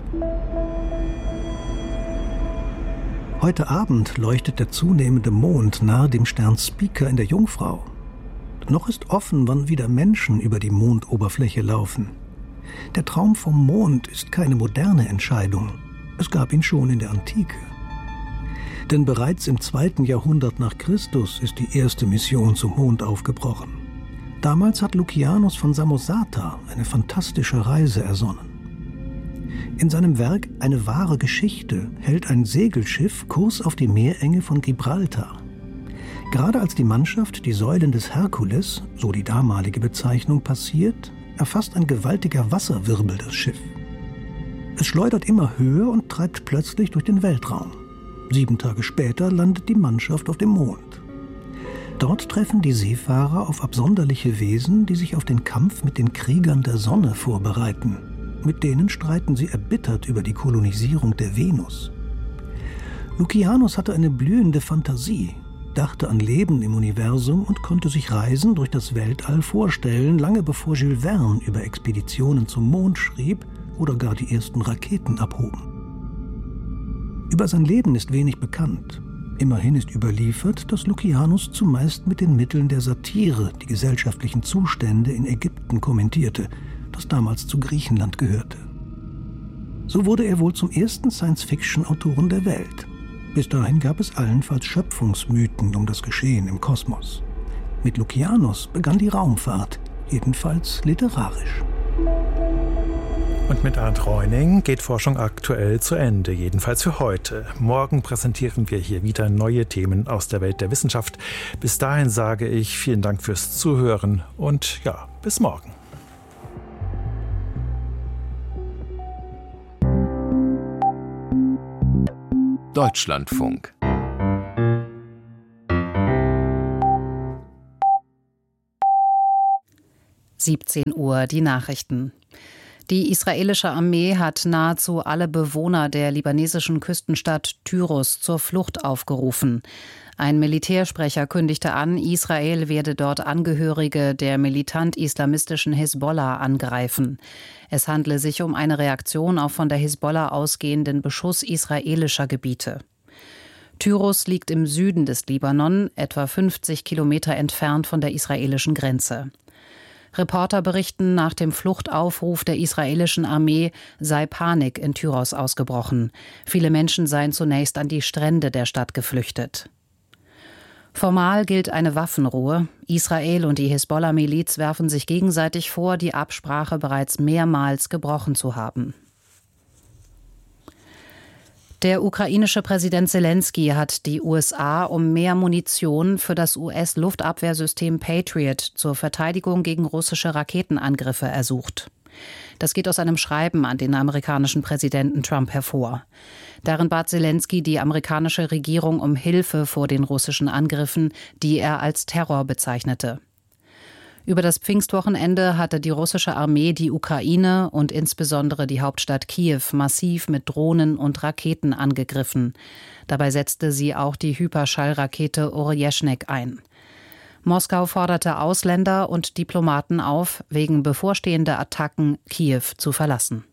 Heute Abend leuchtet der zunehmende Mond nahe dem Stern Spica in der Jungfrau. Noch ist offen, wann wieder Menschen über die Mondoberfläche laufen. Der Traum vom Mond ist keine moderne Entscheidung. Es gab ihn schon in der Antike. Denn bereits im zweiten Jahrhundert nach Christus ist die erste Mission zum Mond aufgebrochen. Damals hat Lukianos von Samosata eine fantastische Reise ersonnen. In seinem Werk Eine wahre Geschichte hält ein Segelschiff Kurs auf die Meerenge von Gibraltar. Gerade als die Mannschaft die Säulen des Herkules, so die damalige Bezeichnung, passiert, erfasst ein gewaltiger Wasserwirbel das Schiff. Es schleudert immer höher und treibt plötzlich durch den Weltraum. Sieben Tage später landet die Mannschaft auf dem Mond. Dort treffen die Seefahrer auf absonderliche Wesen, die sich auf den Kampf mit den Kriegern der Sonne vorbereiten. Mit denen streiten sie erbittert über die Kolonisierung der Venus. Lukianos hatte eine blühende Fantasie, dachte an Leben im Universum und konnte sich Reisen durch das Weltall vorstellen, lange bevor Jules Verne über Expeditionen zum Mond schrieb oder gar die ersten Raketen abhoben. Über sein Leben ist wenig bekannt. Immerhin ist überliefert, dass Lukianos zumeist mit den Mitteln der Satire die gesellschaftlichen Zustände in Ägypten kommentierte, das damals zu Griechenland gehörte. So wurde er wohl zum ersten Science-Fiction-Autoren der Welt. Bis dahin gab es allenfalls Schöpfungsmythen um das Geschehen im Kosmos. Mit Lukianos begann die Raumfahrt, jedenfalls literarisch. Und mit Arndt Reuning geht Forschung aktuell zu Ende, jedenfalls für heute. Morgen präsentieren wir hier wieder neue Themen aus der Welt der Wissenschaft. Bis dahin sage ich vielen Dank fürs Zuhören und ja, bis morgen. Deutschlandfunk. siebzehn Uhr, die Nachrichten. Die israelische Armee hat nahezu alle Bewohner der libanesischen Küstenstadt Tyros zur Flucht aufgerufen. Ein Militärsprecher kündigte an, Israel werde dort Angehörige der militant-islamistischen Hisbollah angreifen. Es handle sich um eine Reaktion auf von der Hisbollah ausgehenden Beschuss israelischer Gebiete. Tyros liegt im Süden des Libanon, etwa fünfzig Kilometer entfernt von der israelischen Grenze. Reporter berichten, nach dem Fluchtaufruf der israelischen Armee sei Panik in Tyros ausgebrochen. Viele Menschen seien zunächst an die Strände der Stadt geflüchtet. Formal gilt eine Waffenruhe. Israel und die Hisbollah-Miliz werfen sich gegenseitig vor, die Absprache bereits mehrmals gebrochen zu haben. Der ukrainische Präsident Selenskyj hat die U S A um mehr Munition für das U S-Luftabwehrsystem Patriot zur Verteidigung gegen russische Raketenangriffe ersucht. Das geht aus einem Schreiben an den amerikanischen Präsidenten Trump hervor. Darin bat Selenskyj die amerikanische Regierung um Hilfe vor den russischen Angriffen, die er als Terror bezeichnete. Über das Pfingstwochenende hatte die russische Armee die Ukraine und insbesondere die Hauptstadt Kiew massiv mit Drohnen und Raketen angegriffen. Dabei setzte sie auch die Hyperschallrakete Oryezhnik ein. Moskau forderte Ausländer und Diplomaten auf, wegen bevorstehender Attacken Kiew zu verlassen.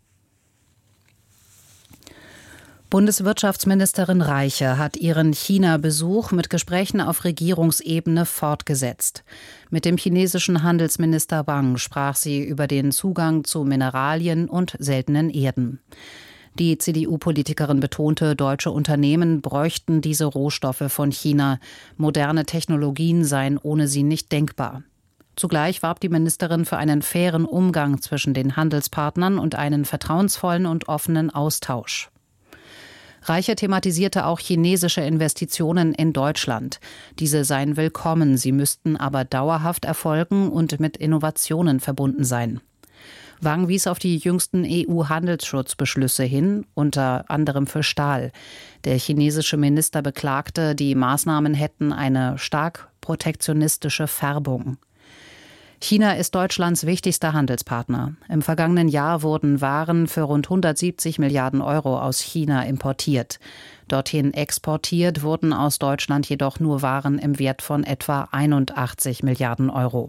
Bundeswirtschaftsministerin Reiche hat ihren China-Besuch mit Gesprächen auf Regierungsebene fortgesetzt. Mit dem chinesischen Handelsminister Wang sprach sie über den Zugang zu Mineralien und seltenen Erden. Die C D U-Politikerin betonte, deutsche Unternehmen bräuchten diese Rohstoffe von China. Moderne Technologien seien ohne sie nicht denkbar. Zugleich warb die Ministerin für einen fairen Umgang zwischen den Handelspartnern und einen vertrauensvollen und offenen Austausch. Reiche thematisierte auch chinesische Investitionen in Deutschland. Diese seien willkommen, sie müssten aber dauerhaft erfolgen und mit Innovationen verbunden sein. Wang wies auf die jüngsten E U-Handelsschutzbeschlüsse hin, unter anderem für Stahl. Der chinesische Minister beklagte, die Maßnahmen hätten eine stark protektionistische Färbung. China ist Deutschlands wichtigster Handelspartner. Im vergangenen Jahr wurden Waren für rund hundertsiebzig Milliarden Euro aus China importiert. Dorthin exportiert wurden aus Deutschland jedoch nur Waren im Wert von etwa einundachtzig Milliarden Euro.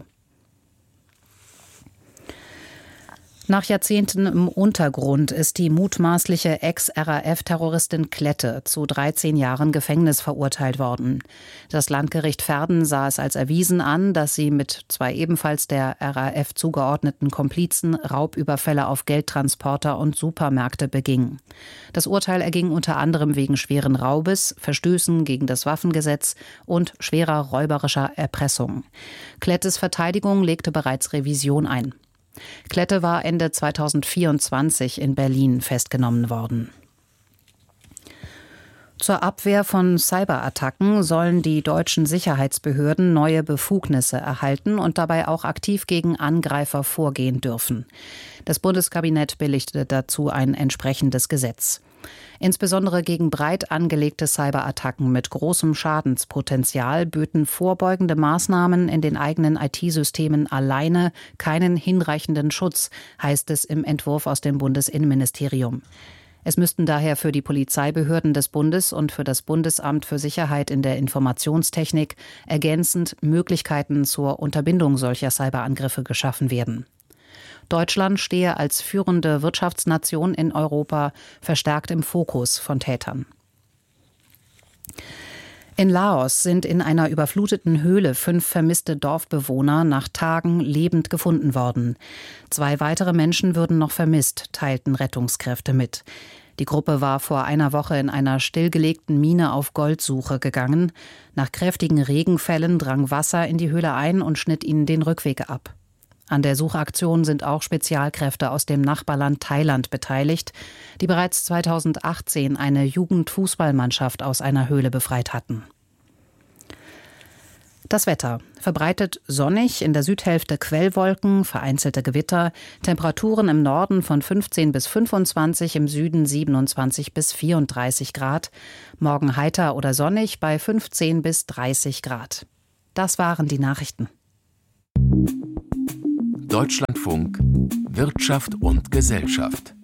Nach Jahrzehnten im Untergrund ist die mutmaßliche Ex-R A F-Terroristin Klette zu dreizehn Jahren Gefängnis verurteilt worden. Das Landgericht Verden sah es als erwiesen an, dass sie mit zwei ebenfalls der R A F zugeordneten Komplizen Raubüberfälle auf Geldtransporter und Supermärkte beging. Das Urteil erging unter anderem wegen schweren Raubes, Verstößen gegen das Waffengesetz und schwerer räuberischer Erpressung. Klettes Verteidigung legte bereits Revision ein. Klette war Ende zweitausendvierundzwanzig in Berlin festgenommen worden. Zur Abwehr von Cyberattacken sollen die deutschen Sicherheitsbehörden neue Befugnisse erhalten und dabei auch aktiv gegen Angreifer vorgehen dürfen. Das Bundeskabinett billigte dazu ein entsprechendes Gesetz. Insbesondere gegen breit angelegte Cyberattacken mit großem Schadenspotenzial böten vorbeugende Maßnahmen in den eigenen I T-Systemen alleine keinen hinreichenden Schutz, heißt es im Entwurf aus dem Bundesinnenministerium. Es müssten daher für die Polizeibehörden des Bundes und für das Bundesamt für Sicherheit in der Informationstechnik ergänzend Möglichkeiten zur Unterbindung solcher Cyberangriffe geschaffen werden. Deutschland stehe als führende Wirtschaftsnation in Europa verstärkt im Fokus von Tätern. In Laos sind in einer überfluteten Höhle fünf vermisste Dorfbewohner nach Tagen lebend gefunden worden. Zwei weitere Menschen würden noch vermisst, teilten Rettungskräfte mit. Die Gruppe war vor einer Woche in einer stillgelegten Mine auf Goldsuche gegangen. Nach kräftigen Regenfällen drang Wasser in die Höhle ein und schnitt ihnen den Rückweg ab. An der Suchaktion sind auch Spezialkräfte aus dem Nachbarland Thailand beteiligt, die bereits zweitausendachtzehn eine Jugendfußballmannschaft aus einer Höhle befreit hatten. Das Wetter. Verbreitet sonnig, in der Südhälfte Quellwolken, vereinzelte Gewitter, Temperaturen im Norden von fünfzehn bis fünfundzwanzig, im Süden siebenundzwanzig bis vierunddreißig Grad. Morgen heiter oder sonnig bei fünfzehn bis dreißig Grad. Das waren die Nachrichten. Deutschlandfunk Wirtschaft und Gesellschaft.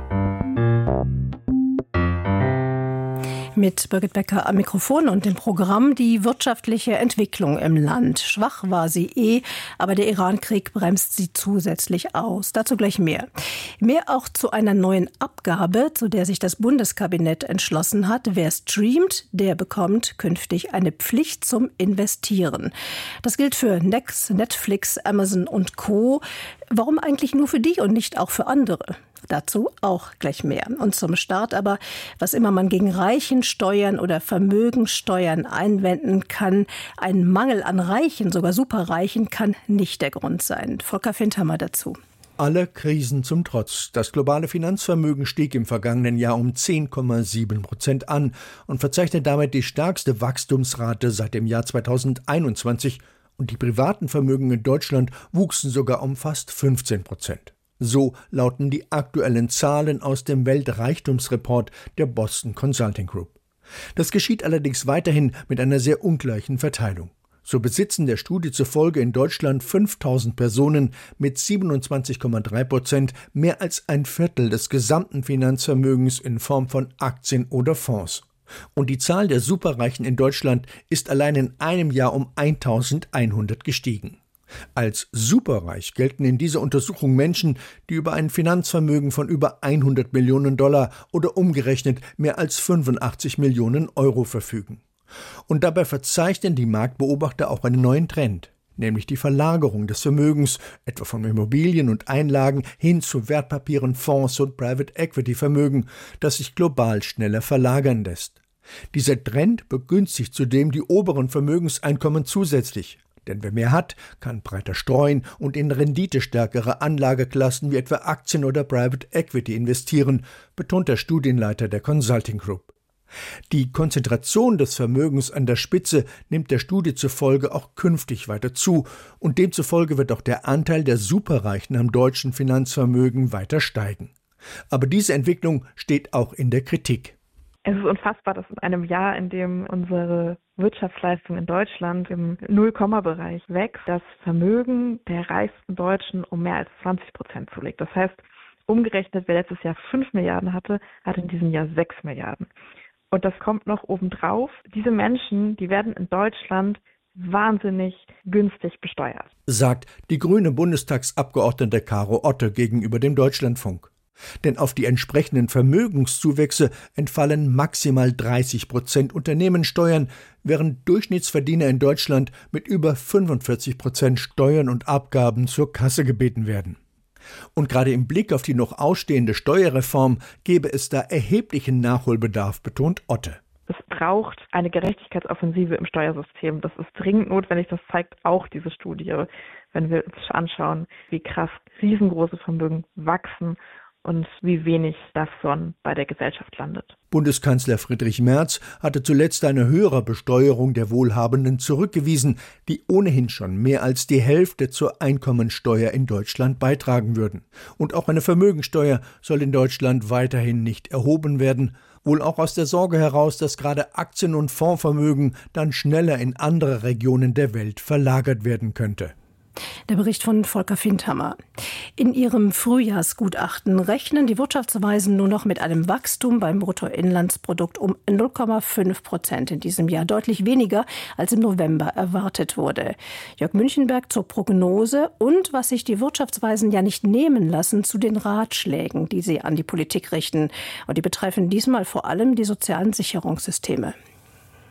Mit Birgit Becker am Mikrofon und dem Programm die wirtschaftliche Entwicklung im Land. Schwach war sie eh, aber der Iran-Krieg bremst sie zusätzlich aus. Dazu gleich mehr. Mehr auch zu einer neuen Abgabe, zu der sich das Bundeskabinett entschlossen hat. Wer streamt, der bekommt künftig eine Pflicht zum Investieren. Das gilt für Netflix, Amazon und Co. Warum eigentlich nur für die und nicht auch für andere? Dazu auch gleich mehr. Und zum Start aber, was immer man gegen Reichen, Steuern oder Vermögensteuern einwenden kann, ein Mangel an Reichen, sogar Superreichen, kann nicht der Grund sein. Volker Findhammer dazu. Alle Krisen zum Trotz. Das globale Finanzvermögen stieg im vergangenen Jahr um zehn Komma sieben Prozent an und verzeichnet damit die stärkste Wachstumsrate seit dem Jahr zweitausendeinundzwanzig. Und die privaten Vermögen in Deutschland wuchsen sogar um fast fünfzehn Prozent. So lauten die aktuellen Zahlen aus dem Weltreichtumsreport der Boston Consulting Group. Das geschieht allerdings weiterhin mit einer sehr ungleichen Verteilung. So besitzen der Studie zufolge in Deutschland fünftausend Personen mit siebenundzwanzig Komma drei Prozent mehr als ein Viertel des gesamten Finanzvermögens in Form von Aktien oder Fonds. Und die Zahl der Superreichen in Deutschland ist allein in einem Jahr um eintausendeinhundert gestiegen. Als superreich gelten in dieser Untersuchung Menschen, die über ein Finanzvermögen von über hundert Millionen Dollar oder umgerechnet mehr als fünfundachtzig Millionen Euro verfügen. Und dabei verzeichnen die Marktbeobachter auch einen neuen Trend, nämlich die Verlagerung des Vermögens, etwa von Immobilien und Einlagen hin zu Wertpapieren, Fonds und Private Equity Vermögen, das sich global schneller verlagern lässt. Dieser Trend begünstigt zudem die oberen Vermögenseinkommen zusätzlich. Denn wer mehr hat, kann breiter streuen und in renditestärkere Anlageklassen wie etwa Aktien oder Private Equity investieren, betont der Studienleiter der Consulting Group. Die Konzentration des Vermögens an der Spitze nimmt der Studie zufolge auch künftig weiter zu und demzufolge wird auch der Anteil der Superreichen am deutschen Finanzvermögen weiter steigen. Aber diese Entwicklung steht auch in der Kritik. Es ist unfassbar, dass in einem Jahr, in dem unsere Wirtschaftsleistung in Deutschland im Null-Komma-Bereich wächst, das Vermögen der reichsten Deutschen um mehr als zwanzig Prozent zulegt. Das heißt, umgerechnet, wer letztes Jahr fünf Milliarden hatte, hat in diesem Jahr sechs Milliarden. Und das kommt noch obendrauf. Diese Menschen, die werden in Deutschland wahnsinnig günstig besteuert, sagt die grüne Bundestagsabgeordnete Caro Otte gegenüber dem Deutschlandfunk. Denn auf die entsprechenden Vermögenszuwächse entfallen maximal dreißig Prozent Unternehmenssteuern, während Durchschnittsverdiener in Deutschland mit über fünfundvierzig Prozent Steuern und Abgaben zur Kasse gebeten werden. Und gerade im Blick auf die noch ausstehende Steuerreform gäbe es da erheblichen Nachholbedarf, betont Otte. Es braucht eine Gerechtigkeitsoffensive im Steuersystem. Das ist dringend notwendig, das zeigt auch diese Studie, wenn wir uns anschauen, wie krass riesengroße Vermögen wachsen und wie wenig davon bei der Gesellschaft landet. Bundeskanzler Friedrich Merz hatte zuletzt eine höhere Besteuerung der Wohlhabenden zurückgewiesen, die ohnehin schon mehr als die Hälfte zur Einkommensteuer in Deutschland beitragen würden. Und auch eine Vermögensteuer soll in Deutschland weiterhin nicht erhoben werden, wohl auch aus der Sorge heraus, dass gerade Aktien- und Fondsvermögen dann schneller in andere Regionen der Welt verlagert werden könnte. Der Bericht von Volker Findhammer. In ihrem Frühjahrsgutachten rechnen die Wirtschaftsweisen nur noch mit einem Wachstum beim Bruttoinlandsprodukt um null Komma fünf Prozent in diesem Jahr, deutlich weniger als im November erwartet wurde. Jörg Münchenberg zur Prognose und was sich die Wirtschaftsweisen ja nicht nehmen lassen zu den Ratschlägen, die sie an die Politik richten. Und die betreffen diesmal vor allem die sozialen Sicherungssysteme.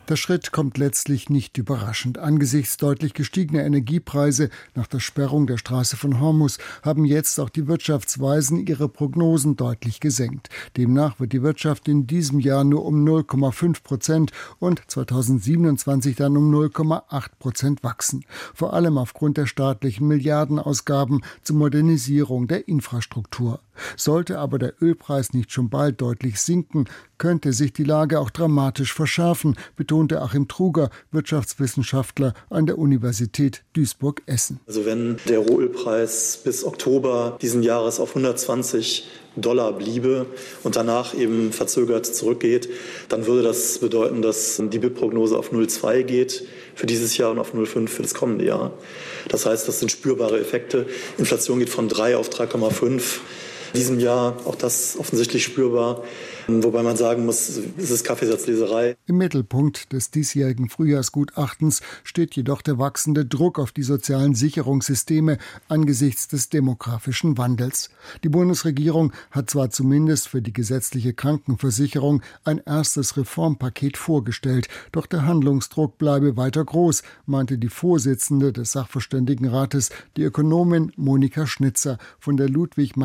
Der Schritt kommt letztlich nicht überraschend. Angesichts deutlich gestiegener Energiepreise nach der Sperrung der Straße von Hormuz haben jetzt auch die Wirtschaftsweisen ihre Prognosen deutlich gesenkt. Demnach wird die Wirtschaft in diesem Jahr nur um null Komma fünf Prozent und zweitausendsiebenundzwanzig dann um null Komma acht Prozent wachsen. Vor allem aufgrund der staatlichen Milliardenausgaben zur Modernisierung der Infrastruktur. Sollte aber der Ölpreis nicht schon bald deutlich sinken, könnte sich die Lage auch dramatisch verschärfen, betonte Achim Truger, Wirtschaftswissenschaftler an der Universität Duisburg-Essen. Also wenn der Rohölpreis bis Oktober diesen Jahres auf hundertzwanzig Dollar bliebe und danach eben verzögert zurückgeht, dann würde das bedeuten, dass die B I P-Prognose auf null Komma zwei geht für dieses Jahr und auf null Komma fünf für das kommende Jahr. Das heißt, das sind spürbare Effekte. Inflation geht von drei auf drei Komma fünf. In diesem Jahr auch das offensichtlich spürbar. Wobei man sagen muss, es ist Kaffeesatzleserei. Im Mittelpunkt des diesjährigen Frühjahrsgutachtens steht jedoch der wachsende Druck auf die sozialen Sicherungssysteme angesichts des demografischen Wandels. Die Bundesregierung hat zwar zumindest für die gesetzliche Krankenversicherung ein erstes Reformpaket vorgestellt, doch der Handlungsdruck bleibe weiter groß, meinte die Vorsitzende des Sachverständigenrates, die Ökonomin Monika Schnitzer von der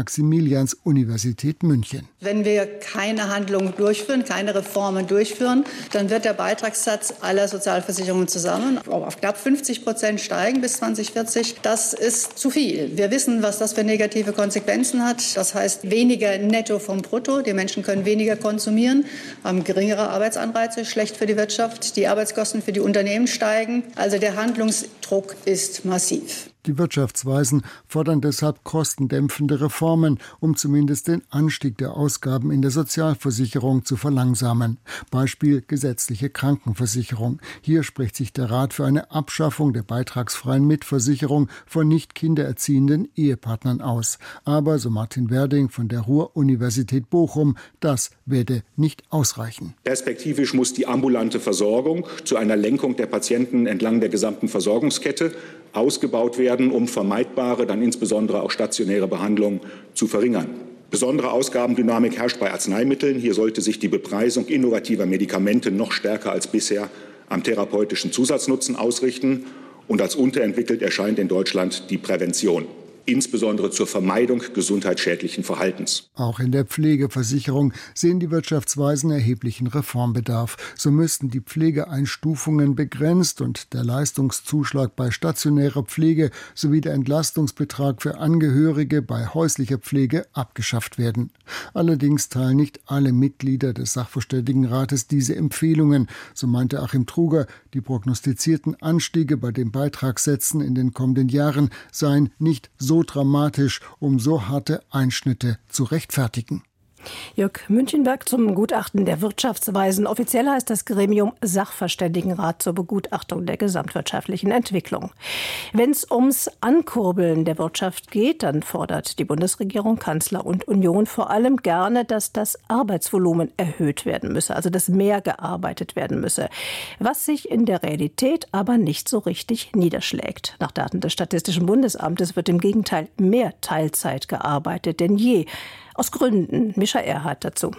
Ludwig-Maximilians-Universität München. Wenn wir keine Handlungen durchführen, keine Reformen durchführen, dann wird der Beitragssatz aller Sozialversicherungen zusammen auf knapp fünfzig Prozent steigen bis zweitausendvierzig. Das ist zu viel. Wir wissen, was das für negative Konsequenzen hat. Das heißt weniger Netto vom Brutto. Die Menschen können weniger konsumieren, haben geringere Arbeitsanreize, schlecht für die Wirtschaft. Die Arbeitskosten für die Unternehmen steigen. Also der Handlungsdruck ist massiv. Die Wirtschaftsweisen fordern deshalb kostendämpfende Reformen, um zumindest den Anstieg der Ausgaben in der Sozialversicherung zu verlangsamen. Beispiel gesetzliche Krankenversicherung. Hier spricht sich der Rat für eine Abschaffung der beitragsfreien Mitversicherung von nicht kindererziehenden Ehepartnern aus. Aber, so Martin Werding von der Ruhr-Universität Bochum, das werde nicht ausreichen. Perspektivisch muss die ambulante Versorgung zu einer Lenkung der Patienten entlang der gesamten Versorgungskette ausgebaut werden, um vermeidbare, dann insbesondere auch stationäre Behandlung zu verringern. Besondere Ausgabendynamik herrscht bei Arzneimitteln. Hier sollte sich die Bepreisung innovativer Medikamente noch stärker als bisher am therapeutischen Zusatznutzen ausrichten. Und als unterentwickelt erscheint in Deutschland die Prävention, insbesondere zur Vermeidung gesundheitsschädlichen Verhaltens. Auch in der Pflegeversicherung sehen die Wirtschaftsweisen erheblichen Reformbedarf. So müssten die Pflegeeinstufungen begrenzt und der Leistungszuschlag bei stationärer Pflege sowie der Entlastungsbetrag für Angehörige bei häuslicher Pflege abgeschafft werden. Allerdings teilen nicht alle Mitglieder des Sachverständigenrates diese Empfehlungen. So meinte Achim Truger, die prognostizierten Anstiege bei den Beitragssätzen in den kommenden Jahren seien nicht so dramatisch, um so harte Einschnitte zu rechtfertigen. Jörg Münchenberg zum Gutachten der Wirtschaftsweisen. Offiziell heißt das Gremium Sachverständigenrat zur Begutachtung der gesamtwirtschaftlichen Entwicklung. Wenn es ums Ankurbeln der Wirtschaft geht, dann fordert die Bundesregierung, Kanzler und Union vor allem gerne, dass das Arbeitsvolumen erhöht werden müsse, also dass mehr gearbeitet werden müsse, was sich in der Realität aber nicht so richtig niederschlägt. Nach Daten des Statistischen Bundesamtes wird im Gegenteil mehr Teilzeit gearbeitet denn je. Aus Gründen. Mischa Erhardt dazu.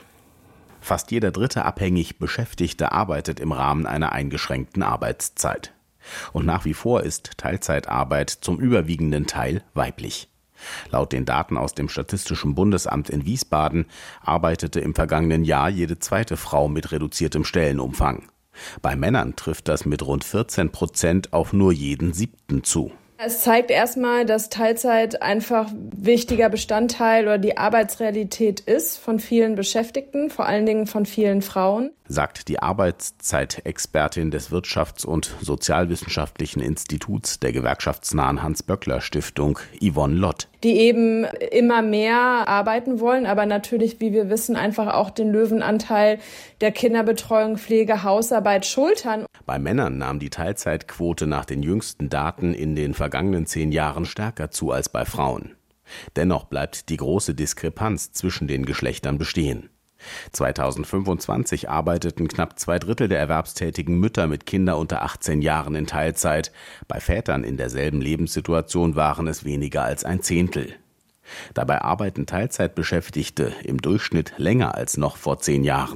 Fast jeder dritte abhängig Beschäftigte arbeitet im Rahmen einer eingeschränkten Arbeitszeit. Und nach wie vor ist Teilzeitarbeit zum überwiegenden Teil weiblich. Laut den Daten aus dem Statistischen Bundesamt in Wiesbaden arbeitete im vergangenen Jahr jede zweite Frau mit reduziertem Stellenumfang. Bei Männern trifft das mit rund vierzehn Prozent auf nur jeden siebten zu. Es zeigt erstmal, dass Teilzeit einfach wichtiger Bestandteil oder die Arbeitsrealität ist von vielen Beschäftigten, vor allen Dingen von vielen Frauen. Sagt die Arbeitszeitexpertin des Wirtschafts- und Sozialwissenschaftlichen Instituts der gewerkschaftsnahen Hans-Böckler-Stiftung, Yvonne Lott. Die eben immer mehr arbeiten wollen, aber natürlich, wie wir wissen, einfach auch den Löwenanteil der Kinderbetreuung, Pflege, Hausarbeit schultern. Bei Männern nahm die Teilzeitquote nach den jüngsten Daten in den vergangenen zehn Jahren stärker zu als bei Frauen. Dennoch bleibt die große Diskrepanz zwischen den Geschlechtern bestehen. zweitausendfünfundzwanzig arbeiteten knapp zwei Drittel der erwerbstätigen Mütter mit Kindern unter achtzehn Jahren in Teilzeit. Bei Vätern in derselben Lebenssituation waren es weniger als ein Zehntel. Dabei arbeiten Teilzeitbeschäftigte im Durchschnitt länger als noch vor zehn Jahren.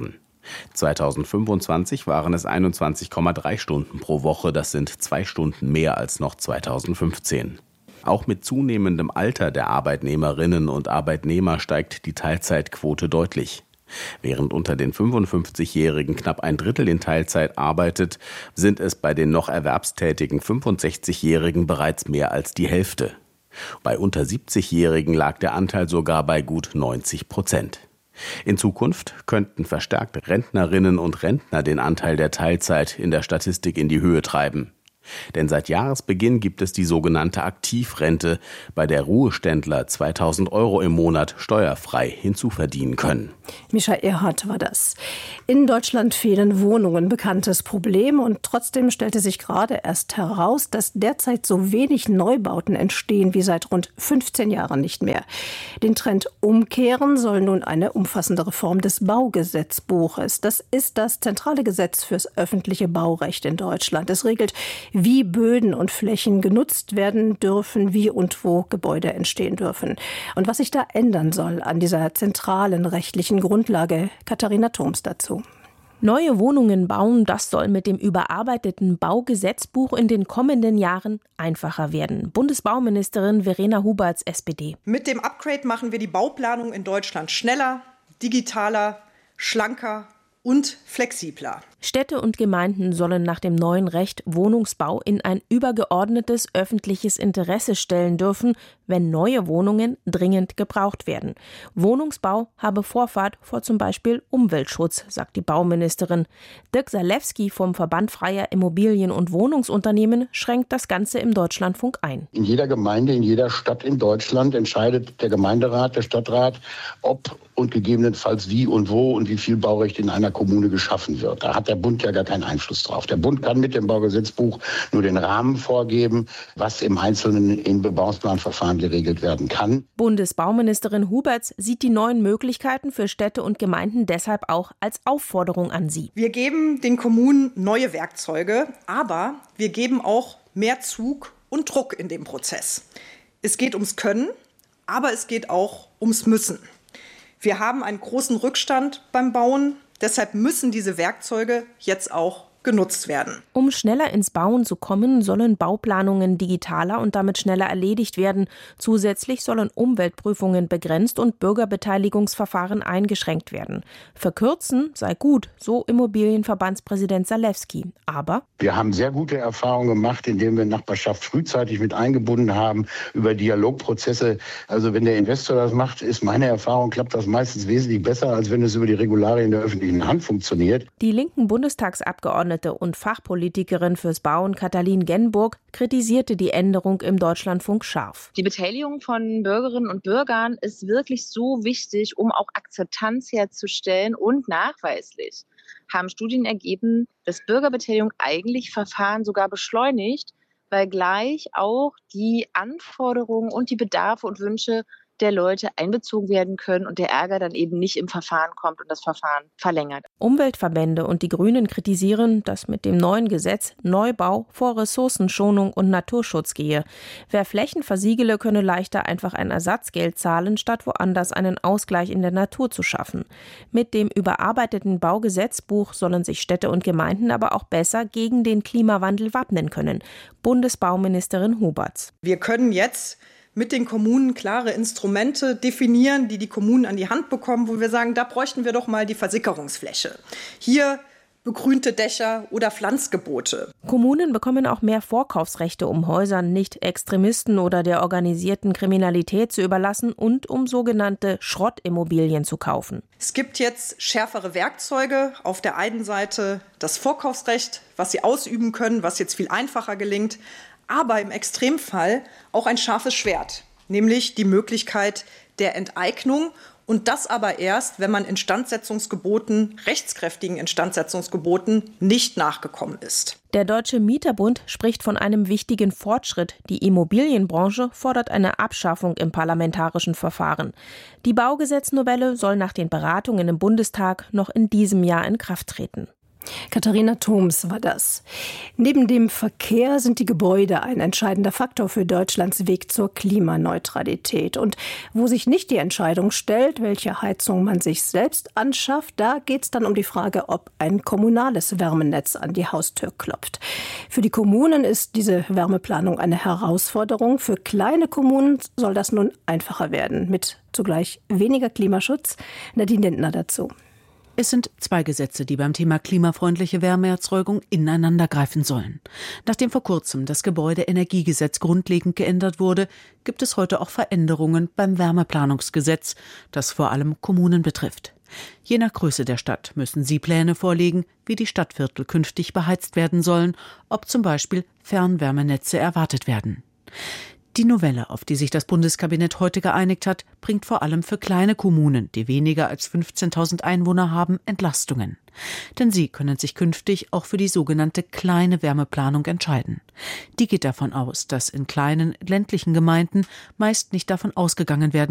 zweitausendfünfundzwanzig waren es einundzwanzig Komma drei Stunden pro Woche. Das sind zwei Stunden mehr als noch zweitausendfünfzehn. Auch mit zunehmendem Alter der Arbeitnehmerinnen und Arbeitnehmer steigt die Teilzeitquote deutlich. Während unter den fünfundfünfzigjährigen knapp ein Drittel in Teilzeit arbeitet, sind es bei den noch erwerbstätigen fünfundsechzigjährigen bereits mehr als die Hälfte. Bei unter siebzigjährigen lag der Anteil sogar bei gut neunzig Prozent. In Zukunft könnten verstärkt Rentnerinnen und Rentner den Anteil der Teilzeit in der Statistik in die Höhe treiben. Denn seit Jahresbeginn gibt es die sogenannte Aktivrente, bei der Ruheständler zweitausend Euro im Monat steuerfrei hinzuverdienen können. Mischa Erhardt war das. In Deutschland fehlen Wohnungen, bekanntes Problem. Und trotzdem stellte sich gerade erst heraus, dass derzeit so wenig Neubauten entstehen wie seit rund fünfzehn Jahren nicht mehr. Den Trend umkehren soll nun eine umfassende Reform des Baugesetzbuches. Das ist das zentrale Gesetz fürs öffentliche Baurecht in Deutschland. Es regelt, wie Böden und Flächen genutzt werden dürfen, wie und wo Gebäude entstehen dürfen. Und was sich da ändern soll an dieser zentralen rechtlichen Grundlage. Katharina Thoms dazu. Neue Wohnungen bauen, das soll mit dem überarbeiteten Baugesetzbuch in den kommenden Jahren einfacher werden. Bundesbauministerin Verena Huberts, S P D. Mit dem Upgrade machen wir die Bauplanung in Deutschland schneller, digitaler, schlanker und flexibler. Städte und Gemeinden sollen nach dem neuen Recht Wohnungsbau in ein übergeordnetes öffentliches Interesse stellen dürfen, wenn neue Wohnungen dringend gebraucht werden. Wohnungsbau habe Vorfahrt vor zum Beispiel Umweltschutz, sagt die Bauministerin. Dirk Salewski vom Verband Freier Immobilien- und Wohnungsunternehmen schränkt das Ganze im Deutschlandfunk ein. In jeder Gemeinde, in jeder Stadt in Deutschland entscheidet der Gemeinderat, der Stadtrat, ob und gegebenenfalls wie und wo und wie viel Baurecht in einer Kommune geschaffen wird. Da hat der Bund ja gar keinen Einfluss drauf. Der Bund kann mit dem Baugesetzbuch nur den Rahmen vorgeben, was im Einzelnen in Bebauungsplanverfahren geregelt werden kann. Bundesbauministerin Huberts sieht die neuen Möglichkeiten für Städte und Gemeinden deshalb auch als Aufforderung an sie. Wir geben den Kommunen neue Werkzeuge, aber wir geben auch mehr Zug und Druck in dem Prozess. Es geht ums Können, aber es geht auch ums Müssen. Wir haben einen großen Rückstand beim Bauen. Deshalb müssen diese Werkzeuge jetzt auch genutzt werden. Um schneller ins Bauen zu kommen, sollen Bauplanungen digitaler und damit schneller erledigt werden. Zusätzlich sollen Umweltprüfungen begrenzt und Bürgerbeteiligungsverfahren eingeschränkt werden. Verkürzen sei gut, so Immobilienverbandspräsident Salewski. Aber wir haben sehr gute Erfahrungen gemacht, indem wir Nachbarschaft frühzeitig mit eingebunden haben über Dialogprozesse. Also wenn der Investor das macht, ist meine Erfahrung, klappt das meistens wesentlich besser, als wenn es über die Regularien der öffentlichen Hand funktioniert. Die linken Bundestagsabgeordneten und Fachpolitikerin fürs Bauen Katalin Genburg kritisierte die Änderung im Deutschlandfunk scharf. Die Beteiligung von Bürgerinnen und Bürgern ist wirklich so wichtig, um auch Akzeptanz herzustellen, und nachweislich haben Studien ergeben, dass Bürgerbeteiligung eigentlich Verfahren sogar beschleunigt, weil gleich auch die Anforderungen und die Bedarfe und Wünsche der Leute einbezogen werden können und der Ärger dann eben nicht im Verfahren kommt und das Verfahren verlängert. Umweltverbände und die Grünen kritisieren, dass mit dem neuen Gesetz Neubau vor Ressourcenschonung und Naturschutz gehe. Wer Flächen versiegele, könne leichter einfach ein Ersatzgeld zahlen, statt woanders einen Ausgleich in der Natur zu schaffen. Mit dem überarbeiteten Baugesetzbuch sollen sich Städte und Gemeinden aber auch besser gegen den Klimawandel wappnen können. Bundesbauministerin Huberts. Wir können jetzt mit den Kommunen klare Instrumente definieren, die die Kommunen an die Hand bekommen, wo wir sagen, da bräuchten wir doch mal die Versickerungsfläche. Hier begrünte Dächer oder Pflanzgebote. Kommunen bekommen auch mehr Vorkaufsrechte, um Häusern nicht Extremisten oder der organisierten Kriminalität zu überlassen und um sogenannte Schrottimmobilien zu kaufen. Es gibt jetzt schärfere Werkzeuge. Auf der einen Seite das Vorkaufsrecht, was sie ausüben können, was jetzt viel einfacher gelingt. Aber im Extremfall auch ein scharfes Schwert, nämlich die Möglichkeit der Enteignung. Und das aber erst, wenn man Instandsetzungsgeboten, rechtskräftigen Instandsetzungsgeboten nicht nachgekommen ist. Der Deutsche Mieterbund spricht von einem wichtigen Fortschritt. Die Immobilienbranche fordert eine Abschaffung im parlamentarischen Verfahren. Die Baugesetznovelle soll nach den Beratungen im Bundestag noch in diesem Jahr in Kraft treten. Katharina Thoms war das. Neben dem Verkehr sind die Gebäude ein entscheidender Faktor für Deutschlands Weg zur Klimaneutralität. Und wo sich nicht die Entscheidung stellt, welche Heizung man sich selbst anschafft, da geht es dann um die Frage, ob ein kommunales Wärmenetz an die Haustür klopft. Für die Kommunen ist diese Wärmeplanung eine Herausforderung. Für kleine Kommunen soll das nun einfacher werden, mit zugleich weniger Klimaschutz. Nadine Lindner dazu. Es sind zwei Gesetze, die beim Thema klimafreundliche Wärmeerzeugung ineinander greifen sollen. Nachdem vor kurzem das Gebäudeenergiegesetz grundlegend geändert wurde, gibt es heute auch Veränderungen beim Wärmeplanungsgesetz, das vor allem Kommunen betrifft. Je nach Größe der Stadt müssen sie Pläne vorlegen, wie die Stadtviertel künftig beheizt werden sollen, ob zum Beispiel Fernwärmenetze erwartet werden. Die Novelle, auf die sich das Bundeskabinett heute geeinigt hat, bringt vor allem für kleine Kommunen, die weniger als fünfzehntausend Einwohner haben, Entlastungen. Denn sie können sich künftig auch für die sogenannte kleine Wärmeplanung entscheiden. Die geht davon aus, dass in kleinen ländlichen Gemeinden meist nicht davon ausgegangen werden